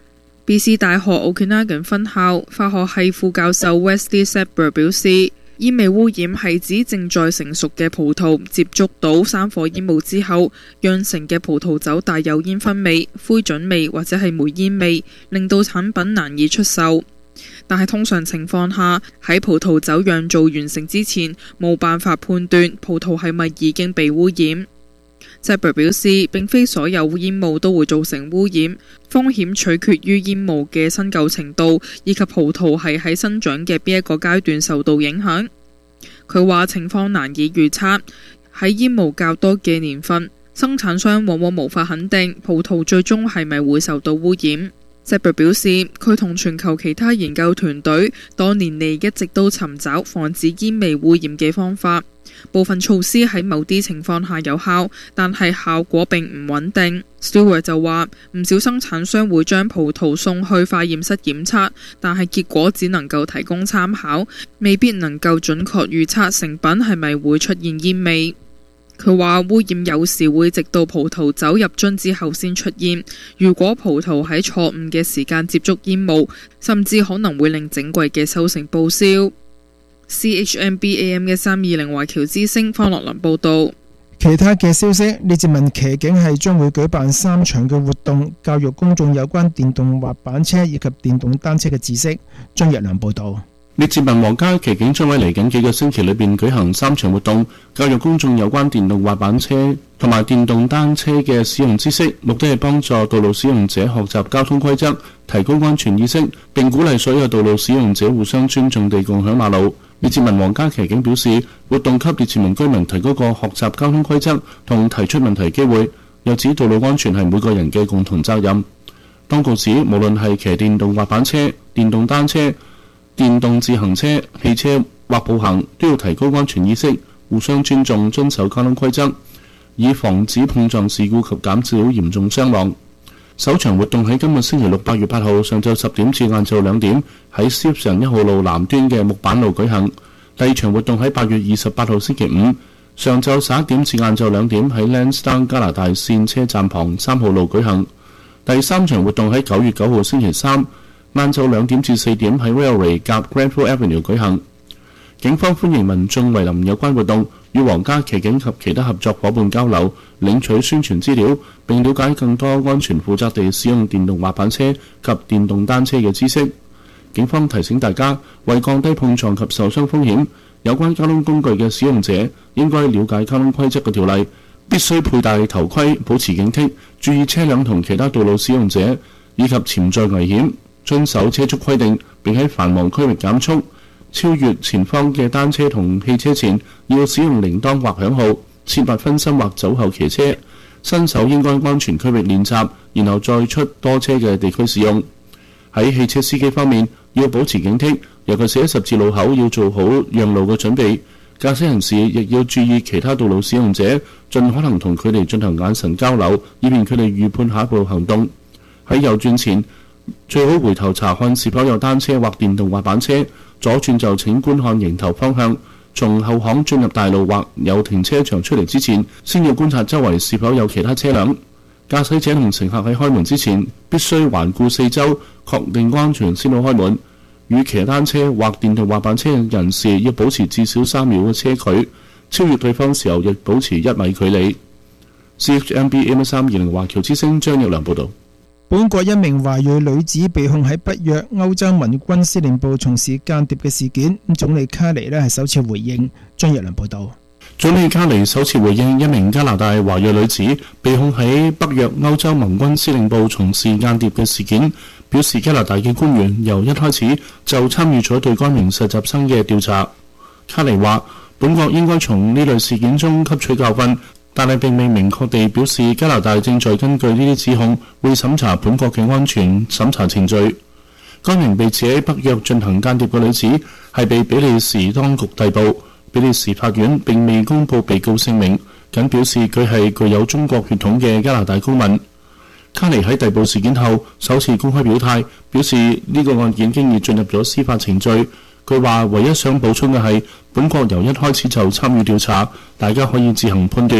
B C 大學奧克納根分校化學系副教授 Wesley Saber 表示，煙味污染係指正在成熟嘅葡萄接觸到山火煙霧之後，釀成嘅葡萄酒帶有煙燻味、灰燼味或者係煤煙味，令到產品難以出售。但係通常情況下，喺葡萄酒釀造完成之前，冇辦法判斷葡萄係咪已經被污染。Saber 表示，並非所有煙霧都會造成污染，風險取決於煙霧嘅新舊程度，以及葡萄係喺生長嘅邊一個階段受到影響。佢話情況難以預測，喺煙霧較多嘅年份，生產商往往無法肯定葡萄最終係咪會受到污染。Saber 表示，佢同全球其他研究團隊多年嚟一直都尋找防止煙味污染嘅方法。部分措施喺某啲情況下有效，但係效果並唔穩定。Stewart 就話，唔少生產商會將葡萄送去化驗室檢測，但係結果只能夠提供參考，未必能夠準確預測成品係咪會出現煙味。佢話污染有時會直到葡萄酒入樽之後先出現，如果葡萄喺錯誤嘅時間接觸煙霧，甚至可能會令整季嘅收成報銷。C H M B A M 嘅三二零華僑之聲方樂林報導。 其他嘅消息，列治文騎警係將會舉辦三場嘅活動，教育公眾有關電動滑板車以及電動單車嘅知識。張日良報導。 列治文皇家騎警將喺嚟緊幾個星期裏邊舉行三場活動，教育公眾有關電動滑板車同埋電動單車嘅使用知識，目的係幫助道路使用者學習交通規則，提高安全意識，並鼓勵所有道路使用者互相尊重地共享馬路。列治文皇家騎警表示，活動給列治文居民提高個學習交通規則同提出問題機會，又指道路安全係每個人嘅共同責任。當局指，無論係騎電動滑板車、電動單車、電動自行車、汽車或步行，都要提高安全意識，互相尊重，遵守交通規則，以防止碰撞事故及減少嚴重傷亡。首場活動喺今日星期六八月八號上晝十點至晏晝兩點喺 Shipson 一號路南端嘅木板路舉行。第二場活動喺八月二十八號星期五上晝十一點至晏晝兩點喺 Lansdowne 加拿大線車站旁三號路舉行。第三場活動喺九月九號星期三晏晝兩點至四點喺 Railway 夾 Granville Avenue 舉行。警方歡迎民眾蒐臨有關活動，與皇家騎警及其他合作伙伴交流，領取宣傳資料，並了解更多安全負責地使用電動滑板車及電動單車嘅知識。警方提醒大家，為降低碰撞及受傷風險，有關交通工具嘅使用者應該了解交通規則嘅條例，必須佩戴頭盔，保持警惕，注意車輛同其他道路使用者以及潛在危險，遵守車速規定，並喺繁忙區域減速。超越前方嘅單車同汽車前，要使用鈴鐺或響號，切勿分心或走後騎車。新手應該安全區域練習，然後再出多車嘅地區使用。喺汽車司機方面，要保持警惕，尤其是喺十字路口要做好讓路嘅準備。駕駛人士亦要注意其他道路使用者，盡可能同佢哋進行眼神交流，以便佢哋預判下一步行動。喺右轉前，最好回頭查看是否有單車或電動滑板車，左轉就請觀看迎頭方向。從後巷進入大路或有停車場出嚟之前，先要觀察周圍是否有其他車輛。駕駛者同乘客喺開門之前，必須環顧四周，確定安全先好開門。與騎單車或電動滑板車嘅人士要保持至少三秒嘅車距，超越對方時候亦保持一米距離。C H M B M 三二零華僑之聲張玉良報導。 本國一名華裔女子被控喺北約歐洲盟軍司令部從事間諜嘅事件，總理卡尼呢係首次回應。張日良報導。 總理卡尼首次回應一名加拿大華裔女子被控喺北約歐洲盟軍司令部從事間諜嘅事件，表示加拿大嘅官員由一開始就參與咗對該名實習生嘅調查。卡尼話：本國應該從呢類事件中吸取教訓，但係並未明確地表示加拿大正在根據呢啲指控會審查本國嘅安全審查程序。該名被指喺北約進行間諜嘅女子係被比利時當局逮捕，比利時法院並未公佈被告姓名，僅表示佢係具有中國血統嘅加拿大公民。卡尼喺逮捕事件後首次公開表態，表示呢個案件經已進入咗司法程序。佢話唯一想補充嘅係，本國由一開始就參與調查，大家可以自行判斷。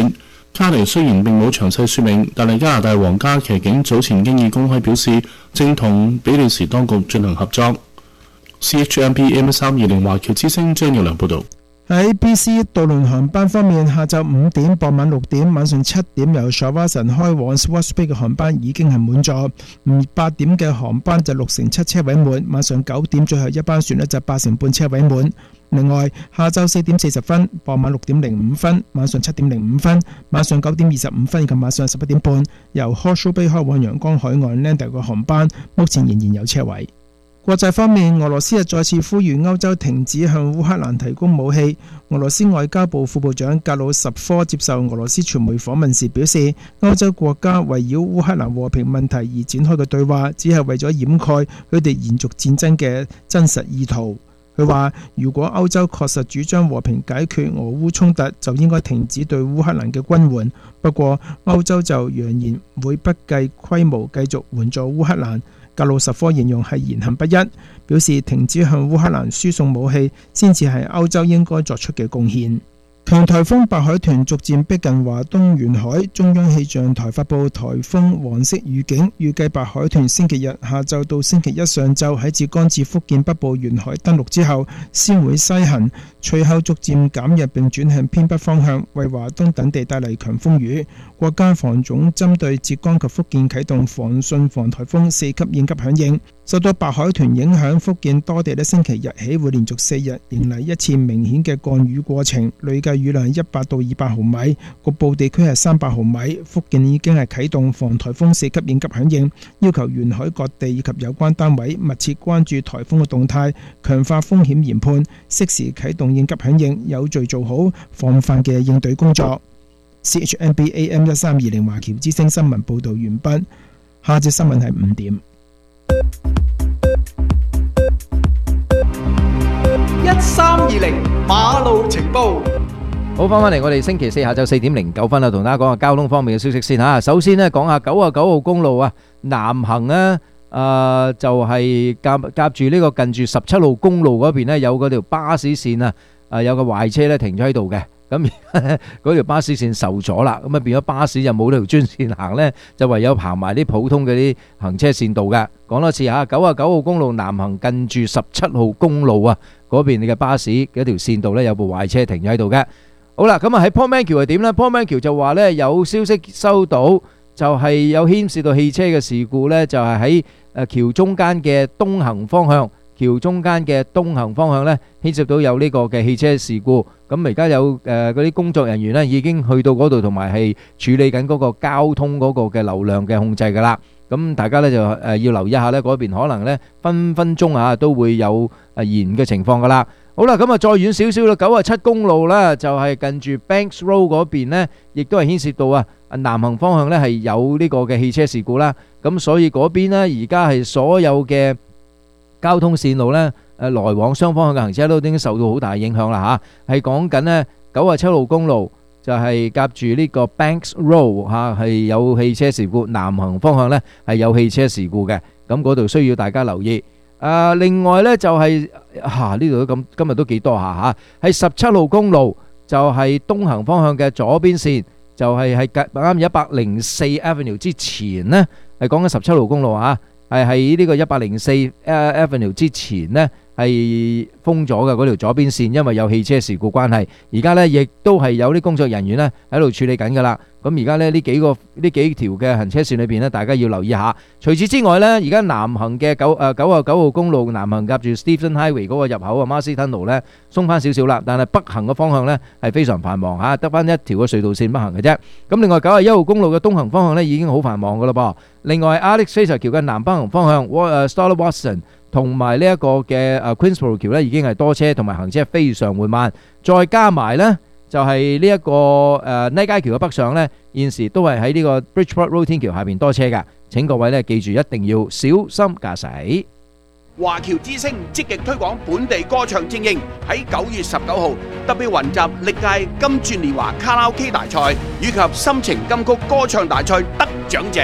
卡尼雖然並冇詳細說明，但係加拿大皇家騎警早前經已公開表示，正同比利時當局進行合作。C H M B A M 一三二零華僑之聲張耀良報導。 喺 B C 渡輪航班方面，下晝五點、傍晚六點、晚上七點由 Shawinigan 開往 Swartz Bay 嘅航班已經係滿座，而八點嘅航班就六成七車位滿，晚上九點最後一班船呢就八成半車位滿。另外，下晝四點四十分、傍晚六點零五分、晚上七點零五分、晚上九點二十五分以及晚上十一點半由 Horseshoe Bay 開往陽光海岸 Landa 嘅航班，目前仍然有車位。國際方面，俄羅斯又再次呼籲歐洲停止向烏克蘭提供武器。俄羅斯外交部副部長格魯什科接受俄羅斯傳媒訪問時表示，歐洲國家圍繞烏克蘭和平問題而展開嘅對話，只係為咗掩蓋佢哋延續戰爭嘅真實意圖。佢話：如果歐洲確實主張和平解決俄烏衝突，就應該停止對烏克蘭嘅軍援。不過，歐洲就揚言會不計規模繼續援助烏克蘭。格魯什科形容係言行不一，表示停止向烏克蘭輸送武器先至係歐洲應該作出嘅貢獻。強颱風白海豚逐漸逼近華東沿海，中央氣象台發布颱風黃色預警，預計白海豚星期日下晝到星期一上晝喺浙江至福建北部沿海登陸之後，先會西行，隨後逐漸減弱並轉向偏北方向，為華東等地帶嚟強風雨。國家防總針對浙江及福建啟動防汛防颱風四級應急響應。受到白海豚影響，福建多地呢星期日起會連續四日迎嚟一次明顯嘅降雨過程，累計雨量一百到二百毫米，局部地區係三百毫米。福建已經係啟動防颱風四級應急響應，要求沿海各地以及有關單位密切關注颱風嘅動態，強化風險研判，適時啟動應急響應，有序做好防範嘅應對工作。C H M B A M 一三二零華僑之聲新聞報導完畢，下節新聞係五點。 一三二零馬路情報。 好，翻返嚟我哋星期四下晝四點零九分啊，同大家講下交通方面嘅消息先吓。首先呢，講下九啊九號公路啊，南行呢，誒就係夾夾住呢個近住十七號公路嗰邊呢，有嗰條巴士線啊，誒有個壞車呢停咗喺度嘅。咁嗰條巴士線受阻啦，咁啊變咗巴士就冇條專線行呢，就唯有行埋啲普通嘅啲行車線道嘅。講多次嚇，九啊九號公路南行近住十七號公路啊，嗰邊嘅巴士嗰條線道呢，有部壞車停咗喺度嘅。好啦，咁啊喺 Port Manquil係點呢？ Port Manquil就話呢，有消息收到，就係有牽涉到汽車嘅事故呢，就係喺誒橋中間嘅東行方向。橋中間嘅東行方向呢，牽涉到有呢個嘅汽車事故，咁而家有誒嗰啲工作人員呢已經去到嗰度，同埋係處理緊嗰個交通嗰個嘅流量嘅控制㗎啦。咁大家呢就誒要留意一下呢，嗰邊可能呢分分鐘啊都會有誒延嘅情況㗎啦。好啦，咁啊再遠少少啦，九啊七公路啦，就係近住 Banks Road 嗰邊呢，亦都係牽涉到啊南行方向呢係有呢個嘅汽車事故啦。咁所以嗰邊呢而家係所有嘅交通線路呢，誒來往雙方向嘅行車都已經受到好大影響啦嚇。係講緊呢九啊七號公路就係夾住呢個 Banks Road 嚇，係有汽車事故，南行方向呢係有汽車事故嘅。咁嗰度需要大家留意。誒另外呢就係嚇呢度都咁今日都幾多下嚇，係十七號公路就係東行方向嘅左邊線，就係喺啱一百零四 Avenue 之前呢，係講緊十七號公路嚇。係喺呢個一百零四 Avenue 之前呢，係封咗嘅嗰條左邊線，因為有汽車事故關係。而家呢，亦都係有啲工作人員呢喺度處理緊㗎啦。咁而家呢，呢幾個呢幾條嘅行車線裏邊呢，大家要留意下。除此之外呢，而家南行嘅九誒九啊九號公路南行夾住 Stephen Highway 嗰個入口啊 Marcy Tunnel 呢，鬆翻少少啦，但係北行嘅方向呢係非常繁忙嚇，得翻一條嘅隧道線北行嘅啫。咁另外九啊一號公路嘅東行方向呢已經好繁忙㗎啦噃。另外 Alex Fraser 橋嘅南北行方向 Stella Watson 同埋呢一個嘅誒 Queensborough 橋呢已經係多車，同埋行車非常緩慢。再加埋呢就係呢一個誒 Night 街橋嘅北上呢，現時都係喺呢個 Bridgeport Road 天橋下邊多車㗎。請各位呢記住一定要小心駕駛。 華僑之聲積極推廣本地歌唱精英，喺九月十九號特別雲集歷屆金鑽年華卡拉 OK 大賽以及心情金曲歌唱大賽得獎者。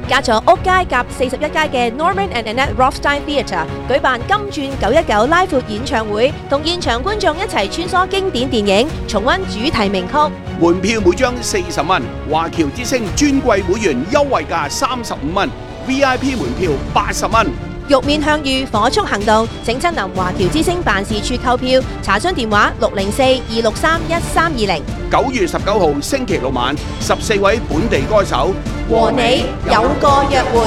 加座屋街夾四十一街嘅 Norman and Annette Rothstein Theatre 舉辦金鑽九一九拉闊演唱會，同現場觀眾一齊穿梭經典電影，重溫主題名曲。 門票每張四十蚊，華僑之星尊貴會員優惠價三十五蚊 ，V I P 門票八十蚊。 玉面向遇火速行動，請親臨華僑之星辦事處購票，查詢電話六零四二六三一三二零。 九月十九號星期六晚，十四位本地歌手和你有個約會，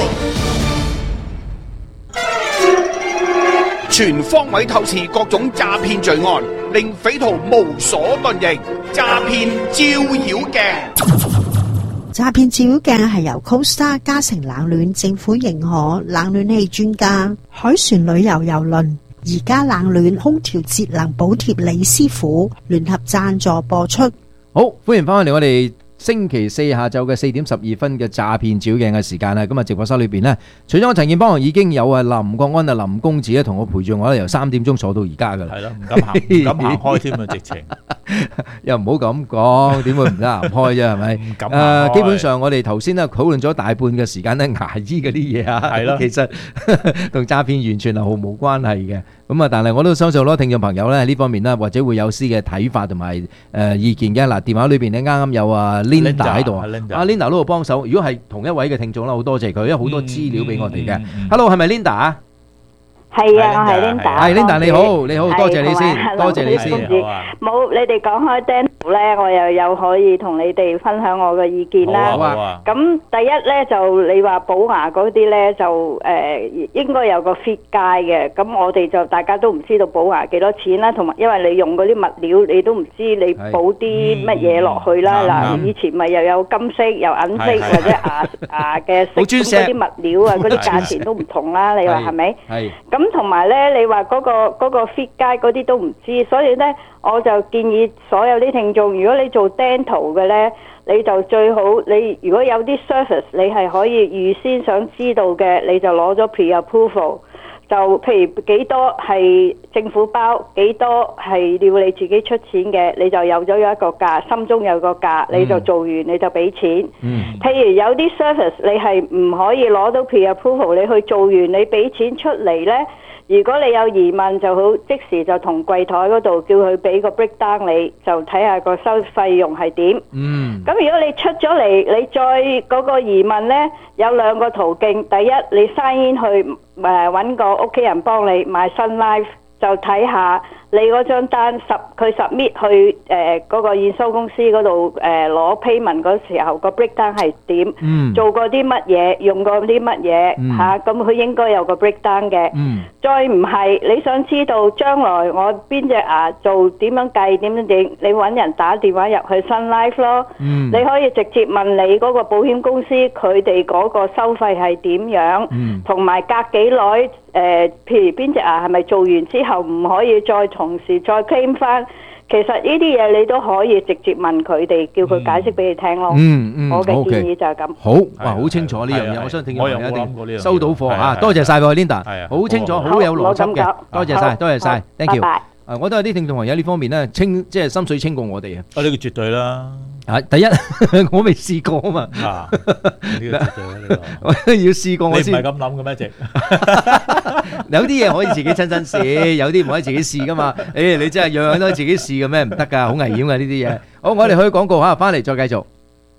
全方位透視各種詐騙罪案，令匪徒無所遁形。詐騙照妖鏡。 詐騙照妖鏡係由 Costa 嘉誠冷暖政府認可冷暖氣專家海船旅遊郵輪而家冷暖空調節能補貼李師傅聯合贊助播出。 好，歡迎翻嚟我哋星期四下晝嘅四點十二分嘅詐騙照鏡嘅時間啦。咁啊，直播室裏邊呢，除咗我陳健邦，已經有啊林國安啊林公子咧，同我陪住我咧，由三點鐘坐到而家噶啦。 係咯，唔敢行，唔敢行開添啊，直情。 又唔好咁講，點會唔得行開啫？係咪？ 唔敢行開。 誒，基本上我哋頭先咧討論咗大半嘅時間咧，牙醫嗰啲嘢啊， 係咯， 其實同詐騙完全係毫無關係嘅。咁啊，但係我都相信好多聽眾朋友咧呢方面啦，或者會有啲嘅睇法同埋誒意見嘅。嗱，電話裏邊咧啱啱有啊 Linda 喺度啊，阿 Linda 都會幫手。如果係同一位嘅聽眾啦，好多謝佢，因為好多資料俾我哋嘅。Hello，係咪 Linda 啊？ 係啊，我係 Linda。 係 Linda，你好，你好，多謝你先，多謝你先。 冇，你哋講開 dental 咧，我又有可以同你哋分享我嘅意見啦。 好啊。 咁第一咧就你話補牙嗰啲咧就誒應該有個 fit guide 嘅。咁我哋就大家都唔知道補牙幾多錢啦，同埋因為你用嗰啲物料，你都唔知你補啲乜嘢落去啦。嗱，以前咪又有金色、又銀色或者牙牙嘅色，咁嗰啲物料啊，嗰啲價錢都唔同啦。你話係咪？係。咁同埋咧，你話嗰個嗰個 fit guide嗰啲都唔知，所以咧我就建議所有啲聽眾，如果你做 dental 嘅咧，你就最好你如果有啲 service 你係可以預先想知道嘅，你就攞咗 pre-approval， 就譬如幾多係政府包，幾多係要你自己出錢嘅，你就有咗一個價，心中有個價，你就做完你就俾錢。嗯、譬如有啲 service 你係唔可以攞到 pre-approval， 你去做完你俾錢出嚟呢，如果你有疑問就好即時就同櫃台嗰度叫佢俾個 breakdown， 你就睇下個收費用係點。嗯，咁如果你出咗嚟，你再嗰個疑問呢，有兩個途徑。第一，你 sign in 去誒揾個屋企人幫你買新 life， 就睇下你嗰張單十佢 submit 去誒嗰個驗收公司嗰度誒攞 payment 嗰時候個 breakdown 係點，嗯、做過啲乜嘢，用過啲乜嘢嚇，咁佢應該有個 breakdown 嘅。嗯、再唔係你想知道將來我邊隻牙做點樣計點樣點，你揾人打電話入去 Sun Life 咯。嗯、你可以直接問你嗰個保險公司佢哋嗰個收費係點樣，同埋、嗯、隔幾耐。誒、呃，譬如邊隻牙係咪做完之後唔可以再同時再 claim 翻？其實呢啲嘢你都可以直接問佢哋，叫佢解釋俾你聽咯。嗯嗯，我嘅建議就係咁。 好，哇，好清楚呢樣嘢，我相信聽眾朋友一定收到貨啊！多謝晒喎 Linda，好清楚，好有邏輯嘅，多謝晒，多謝晒 ，thank you。啊，我都有啲聽眾朋友呢方面咧，清即係心水清過我哋啊！ 啊，呢個絕對啦。 啊，第一我未試過啊嘛。啊，呢個絕對啦，呢個我都要試過我先。 你唔係咁諗嘅咩？直有啲嘢可以自己親身試，有啲唔可以自己試噶嘛。誒，你真係樣樣都自己試嘅咩？唔得㗎，好危險㗎呢啲嘢。好，我哋去廣告嚇，翻嚟再繼續。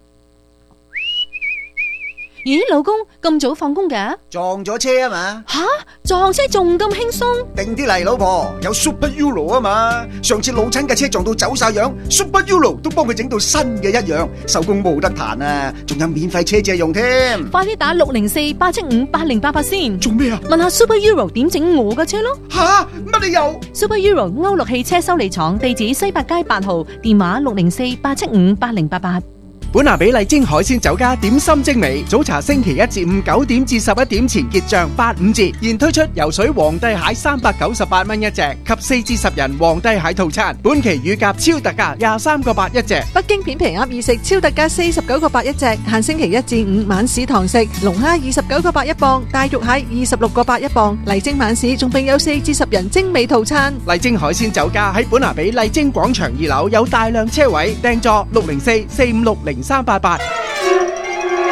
咦，老公咁早放工嘅？ 撞咗車啊嘛！ 吓，撞車仲咁輕鬆？ 定啲嚟，老婆，有 Super Euro 啊嘛！上次老親嘅車撞到走晒樣 ，Super Euro 都幫佢整到新嘅一樣，手工冇得彈啊！仲有免費車借用添。 快啲打六零四八七五八零八八先。 做咩啊？ 問下 Super Euro 點整我嘅車咯。 吓，乜你又 ？Super Euro 歐陸汽車修理廠，地址西八街八號，電話六零四八七五八零八八。 本拿比麗晶海鮮酒家點心精美，早茶星期一至五九點至十一點前結賬八五折，現推出游水皇帝蟹三百九十八蚊一隻，及四至十人皇帝蟹套餐，本期乳鴿超特價廿三個八一隻。 北京片皮鴨意食超特價四十九個八一隻，限星期一至五晚市堂食，龍蝦二十九個八一磅，大肉蟹二十六個八一磅。麗晶晚市仲並有四至十人精美套餐。 麗晶海鮮酒家喺本拿比麗晶廣場二樓有大量車位，訂座六零四四五六零三八八。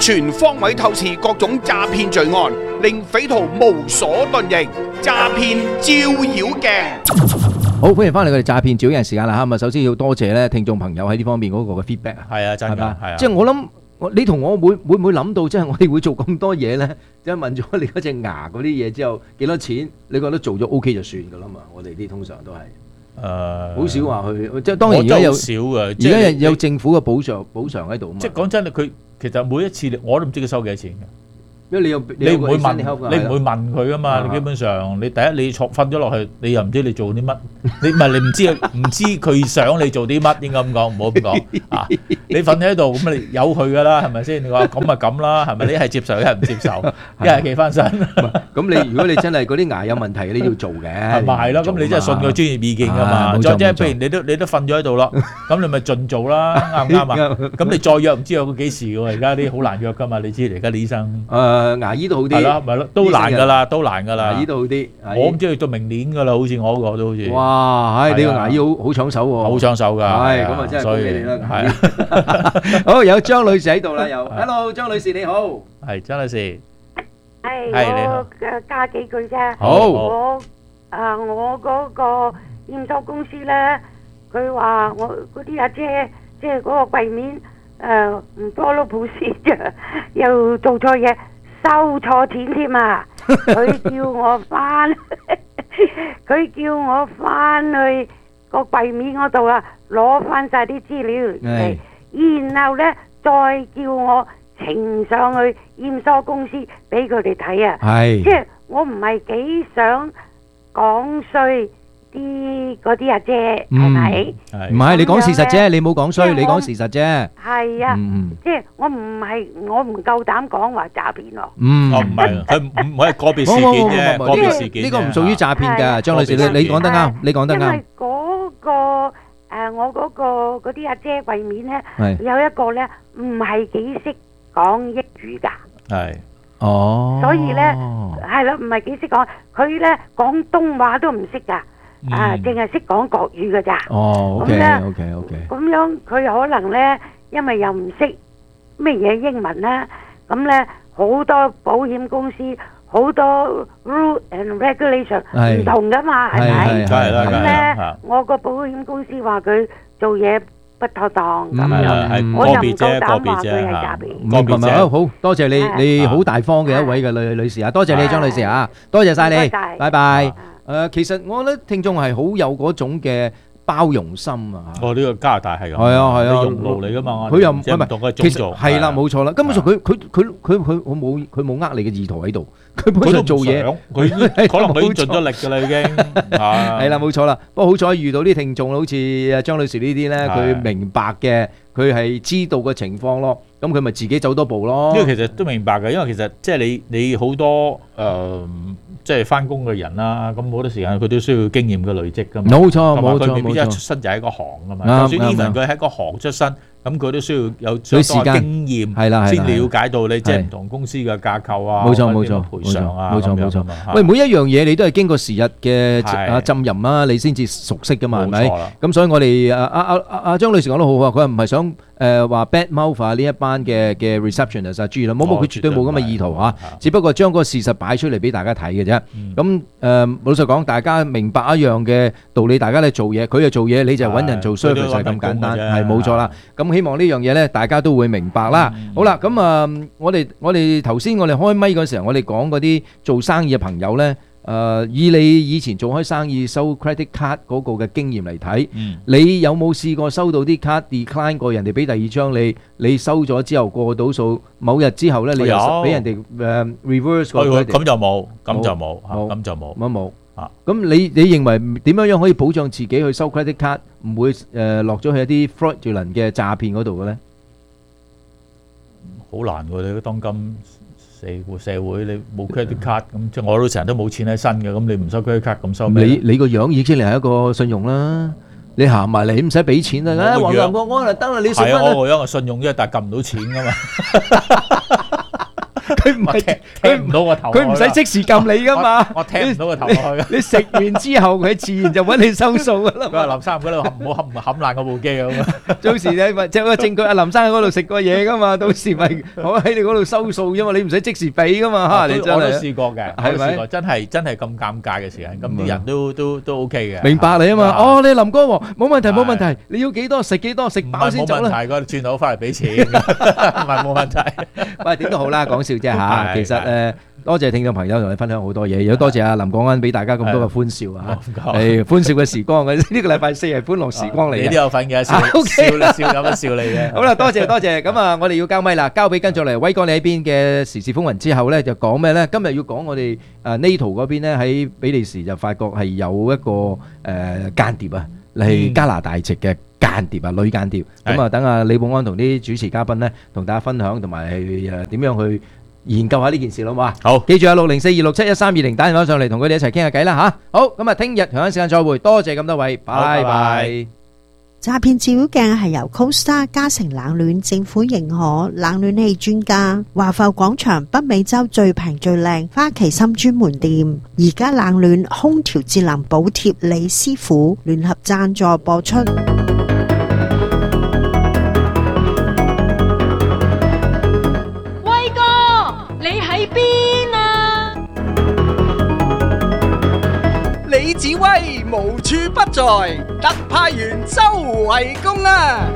全方位透視各種詐騙罪案，令匪徒無所遁形。詐騙照妖鏡。 好，歡迎翻嚟我哋詐騙照妖鏡時間啦嚇。咁啊，首先要多謝咧聽眾朋友喺呢方面嗰個嘅 feedback 啊。 係啊，真㗎，係啊。 即係我諗，你同我會會唔會諗到，即係我哋會做咁多嘢咧？即係問咗你嗰隻牙嗰啲嘢之後，幾多錢？你覺得做咗 OK 就算㗎啦嘛？我哋啲通常都係。誒，好少話去，即係當然而家有少嘅， 而家有有政府嘅補償補償喺度嘛。 即係講真，佢其實每一次我都唔知佢收幾多錢嘅。 因為你又你唔會問，你唔會問佢噶嘛？你基本上你第一你坐瞓咗落去，你又唔知你做啲乜，你唔係你唔知唔知佢想你做啲乜，應該咁講，唔好咁講啊！你瞓喺度咁你由佢噶啦，係咪先？你話咁咪咁啦，係咪？你係接受，一係唔接受，一係企翻身。 咁你如果你真係嗰啲牙有問題，你要做嘅。 係咪係咯？咁你真係信佢專業意見噶嘛？再即係譬如你都你都瞓咗喺度啦，咁你咪盡做啦，啱唔啱啊？咁你再約唔知有幾時喎？而家啲好難約噶嘛？你知而家啲醫生。 誒牙醫都好啲， 係咯，咪咯，都難噶啦，都難噶啦。 牙醫都好啲， 我唔知佢到明年噶啦，好似我嗰個都好似。 哇，唉，你個牙醫好好搶手喎， 好搶手㗎。 係咁啊，真係恭喜你啦。 係。 好，有張女士喺度啦，又 ，Hello，張女士你好。 係張女士。 係係我誒加幾句啫。 好。 我誒我嗰個驗收公司咧，佢話我嗰啲阿姐即係嗰個櫃面。誒唔多咯，普斯啫，又做錯嘢，收錯錢添啊！佢叫我翻，佢叫我翻去個櫃面嗰度啊，攞翻晒啲資料嚟，然後咧再叫我呈上去驗收公司俾佢哋睇啊！ 係， 即係我唔係幾想講衰。啲嗰啲阿姐係咪？ 唔係你講事實啫，你冇講衰，你講事實啫。 係啊，即係我唔係我唔夠膽講話詐騙咯。 嗯， 哦唔係，佢唔唔係個別事件啫，個別事件。呢個唔屬於詐騙㗎，張女士，你你講得啱，你講得啱。 因為嗰個誒我嗰個嗰啲阿姐櫃面咧，有一個咧唔係幾識講英語㗎。 係。 哦。 所以咧係啦，唔係幾識講，佢咧廣東話都唔識㗎。啊，淨係識講國語㗎咋？ 哦，OK OK OK。 咁樣佢可能咧，因為又唔識咩嘢英文啦，咁咧好多保險公司好多 rule and regulation 唔同㗎嘛，係咪？咁咧，我個保險公司話佢做嘢不妥當咁樣，我又唔夠膽話佢係詐騙。 個別啫，好多謝你，你好大方嘅一位嘅女女士啊，多謝你張女士啊，多謝曬你，拜拜。誒，其實我覺得聽眾係好有嗰種嘅包容心啊！ 哦，呢個加拿大係咁， 係啊係啊， 熔爐嚟噶嘛， 佢又唔係唔同嘅種族， 係啦冇錯啦，根本上佢佢佢佢佢佢冇佢冇呃你嘅意圖喺度，佢本身做嘢， 佢可能佢已經盡咗力㗎啦已經， 係啦冇錯啦。不過好彩遇到啲聽眾，好似阿張女士呢啲咧，佢明白嘅，佢係知道嘅情況咯，咁佢咪自己走多步咯。 呢個其實都明白嘅，因為其實即係你你好多誒。即係翻工嘅人啦，咁好多時間佢都需要經驗嘅累積㗎嘛。 冇錯，冇錯， 佢未必一出身就喺個行㗎嘛。就算 even 佢喺個行出身，咁佢都需要有相當嘅經驗， 係啦， 先了解到你即係唔同公司嘅架構啊， 冇錯冇錯， 賠償啊， 冇錯冇錯。喂，每一樣嘢你都係經過時日嘅啊浸淫啦，你先至熟悉㗎嘛，係咪？咁所以我哋啊啊啊啊啊張女士講得好啊，佢唔係想誒話 bad mouth 啊呢一班嘅嘅 receptionist 啊，注意啦，冇冇佢絕對冇咁嘅意圖嚇，只不過將個事實擺出嚟俾大家睇嘅啫。咁誒老實講，大家明白一樣嘅道理，大家咧做嘢，佢就做嘢，你就揾人做 service 就係咁簡單，係冇錯啦。咁希望呢樣嘢咧，大家都會明白啦。好啦，咁啊，我哋我哋頭先我哋開咪嗰時候，我哋講嗰啲做生意嘅朋友咧。誒，以你以前做開生意收 credit card 嗰個嘅經驗嚟睇，你有冇試過收到啲卡 decline 過人哋俾第二張你，你收咗之後過到數，某日之後咧你又俾人哋誒 reverse 個 credit？ 咁就冇，咁就冇，咁就冇， 乜冇啊？咁你你認為點樣樣可以保障自己去收 credit card 唔會誒落咗去一啲 fraudulent 嘅詐騙嗰度嘅咧？ 好難喎！你當今社會社會你冇 credit card 咁，即係我都成日都冇錢喺身嘅，咁你唔收 credit card 咁收咩？ 你你個樣已經係一個信用啦，你行埋嚟唔使俾錢啦，啊黃林國安就得啦，你信乜咧？ 係啊，我個樣係信用啫，但係撳唔到錢噶嘛。 佢唔係聽唔到個頭， 佢唔使即時撳你噶嘛。 我聽唔到個頭落去。 你食完之後，佢自然就揾你收數噶啦。 佢話林生嗰度唔好冚冚爛嗰部機咁啊！ 到時你咪即係個證據，阿林生喺嗰度食過嘢噶嘛，到時咪我喺你嗰度收數啫嘛，你唔使即時俾噶嘛嚇。你真係我都試過嘅， 係咪？ 試過真係真係咁尷尬嘅時間，咁啲人都都都 OK 嘅。 明白你啊嘛，哦，你林哥冇問題冇問題，你要幾多食幾多，食飽先走啦。 冇問題，嗰轉頭翻嚟俾錢，唔係冇問題。 喂，點都好啦，講笑啫嚇。其實誒，多謝聽眾朋友同你分享好多嘢，亦都多謝阿林廣恩俾大家咁多嘅歡笑啊！係歡笑嘅時光嘅，呢個禮拜四係歡樂時光嚟嘅。 你都有份嘅，笑笑笑咁樣笑你嘅。 好啦，多謝多謝。咁啊，我哋要交咪啦，交俾跟住嚟威哥你喺邊嘅時事風雲之後咧，就講咩咧？今日要講我哋誒 NATO 嗰邊咧，喺比利時就發覺係有一個誒間諜啊，係加拿大籍嘅間諜啊，女間諜。咁啊，等阿李寶安同啲主持嘉賓咧，同大家分享同埋係誒點樣去研究下呢件事，好唔好啊？好，記住啊，六零四二六七一三二零打電話上嚟，同佢哋一齊傾下偈啦嚇。好，咁啊，聽日同樣時間再會，多謝咁多位，拜拜。 詐騙照妖鏡係由 CoStar 嘉誠冷暖政府認可冷暖氣專家華埠廣場北美洲最平最靚花旗參專門店，而家冷暖空調節能補貼李師傅聯合贊助播出。 威哥，你喺邊啊？ 李子威無處不在，特派員周圍公啊！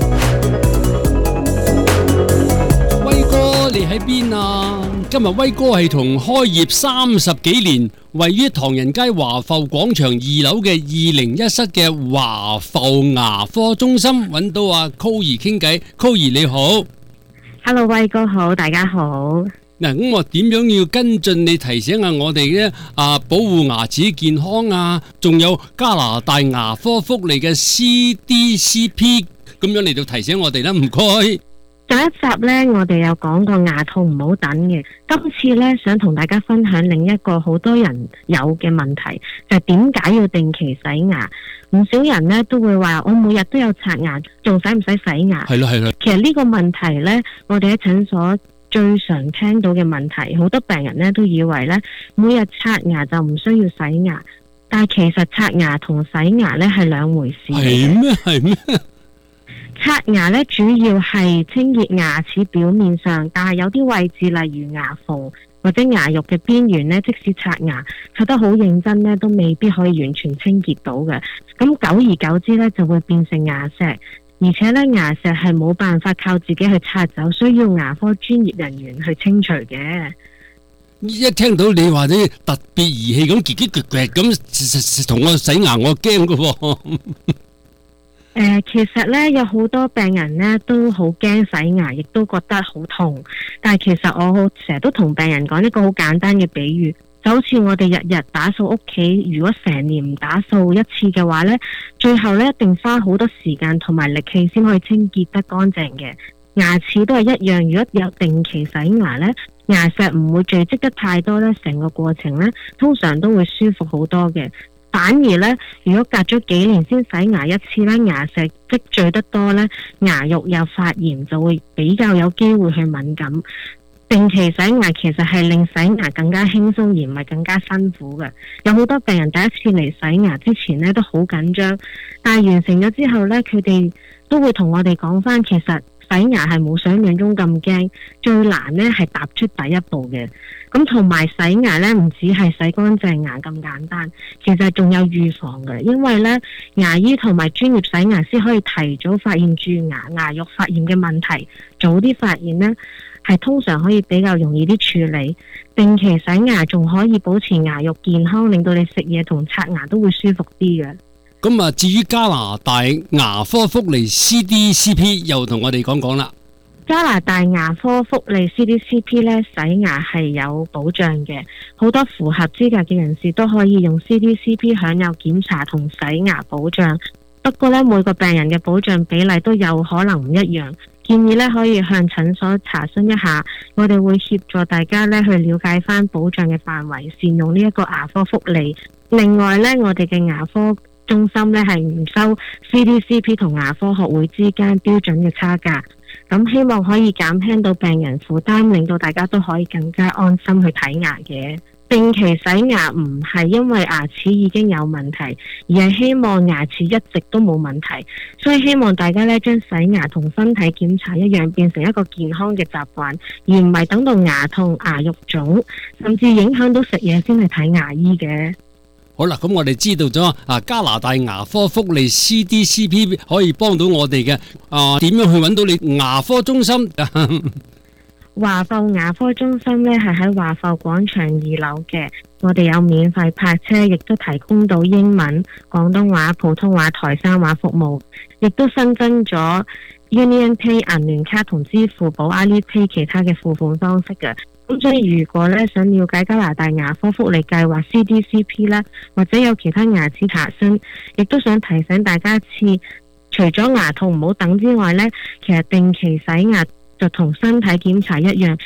威哥，你喺邊啊？今日威哥係同開業三十幾年，位於唐人街華埠廣場二樓嘅二零一室嘅華埠牙科中心揾到阿 Coir 傾偈。Coir 你好 ，Hello 威哥好，大家好。 嗱，咁我點樣要跟進你提醒下我哋咧？啊，保護牙齒健康啊，仲有加拿大牙科福利嘅 C D C P 咁樣嚟到提醒我哋啦，唔該。 上一集呢，我哋有講過牙套唔好等嘅。今次呢，想同大家分享另一個好多人有嘅問題，就係點解要定期洗牙？唔少人呢都會話，我每日都有刷牙，仲使唔使洗牙？ 係咯係咯。 其實呢個問題呢，我哋喺診所最常聽到嘅問題，好多病人呢都以為呢，每日刷牙就唔需要洗牙，但係其實刷牙同洗牙呢係兩回事。 係咩？係咩？ 刷牙咧主要係清潔牙齒表面上，但係有啲位置例如牙縫或者牙肉嘅邊緣咧，即使刷牙刷得好認真咧，都未必可以完全清潔到嘅。咁久而久之咧，就會變成牙石，而且咧牙石係冇辦法靠自己去刷走，需要牙科專業人員去清除嘅。 一聽到你話啲特別儀器咁嘰嘰腳腳咁同我洗牙，我驚噶喎。 誒、呃，其實咧有好多病人咧都好驚洗牙，亦都覺得好痛。但係其實我好成日都同病人講一個好簡單嘅比喻，就好似我哋日日打掃屋企，如果成年唔打掃一次嘅話咧，最後咧一定花好多時間同埋力氣先可以清潔得乾淨嘅。牙齒都係一樣，如果有定期洗牙咧，牙石唔會聚積得太多咧，成個過程咧通常都會舒服好多嘅。反而咧，如果隔咗幾年先洗牙一次咧，牙石積聚得多咧，牙肉又發炎，就會比較有機會去敏感。定期洗牙其實係令洗牙更加輕鬆，而唔係更加辛苦嘅。有好多病人第一次嚟洗牙之前咧都好緊張，但係完成咗之後咧，佢哋都會同我哋講翻，其實洗牙係冇想象中咁驚，最難咧係踏出第一步嘅。咁同埋洗牙咧，唔止係洗乾淨牙咁簡單，其實仲有預防嘅。因為咧，牙醫同埋專業洗牙師可以提早發現蛀牙、牙肉發炎嘅問題，早啲發現咧，係通常可以比較容易啲處理。定期洗牙仲可以保持牙肉健康，令到你食嘢同刷牙都會舒服啲嘅。 咁啊，至於加拿大牙科福利 C D C P 又同我哋講講啦。 加拿大牙科福利 C D C P 咧，洗牙係有保障嘅，好多符合資格嘅人士都可以用 C D C P 享有檢查同洗牙保障。不過咧，每個病人嘅保障比例都有可能唔一樣，建議咧可以向診所查詢一下，我哋會協助大家咧去了解翻保障嘅範圍，善用呢一個牙科福利。另外咧，我哋嘅牙科中心咧係唔收 C D C P 同牙科學會之間標準嘅差價。 咁希望可以減輕到病人負擔，令到大家都可以更加安心去睇牙嘅。定期洗牙唔係因為牙齒已經有問題，而係希望牙齒一直都冇問題，所以希望大家咧將洗牙同身體檢查一樣，變成一個健康嘅習慣，而唔係等到牙痛、牙肉腫，甚至影響到食嘢先去睇牙醫嘅。 好啦，咁我哋知道咗啊，加拿大牙科福利 C D C P 可以幫到我哋嘅啊，點樣去揾到你牙科中心？ 華埠牙科中心呢係喺華埠廣場二樓嘅，我哋有免費泊車，亦都提供到英文、廣東話、普通話、台山話服務，亦都新增咗 Union Pay 銀聯卡同支付寶 Alipay 其他嘅付款方式嘅。咁所以如果咧想了解加拿大牙科福利計劃 C D C P 啦，或者有其他牙齒查詢，亦都想提醒大家一次，除咗牙痛唔好等之外呢，其實定期洗牙就同身體檢查一樣，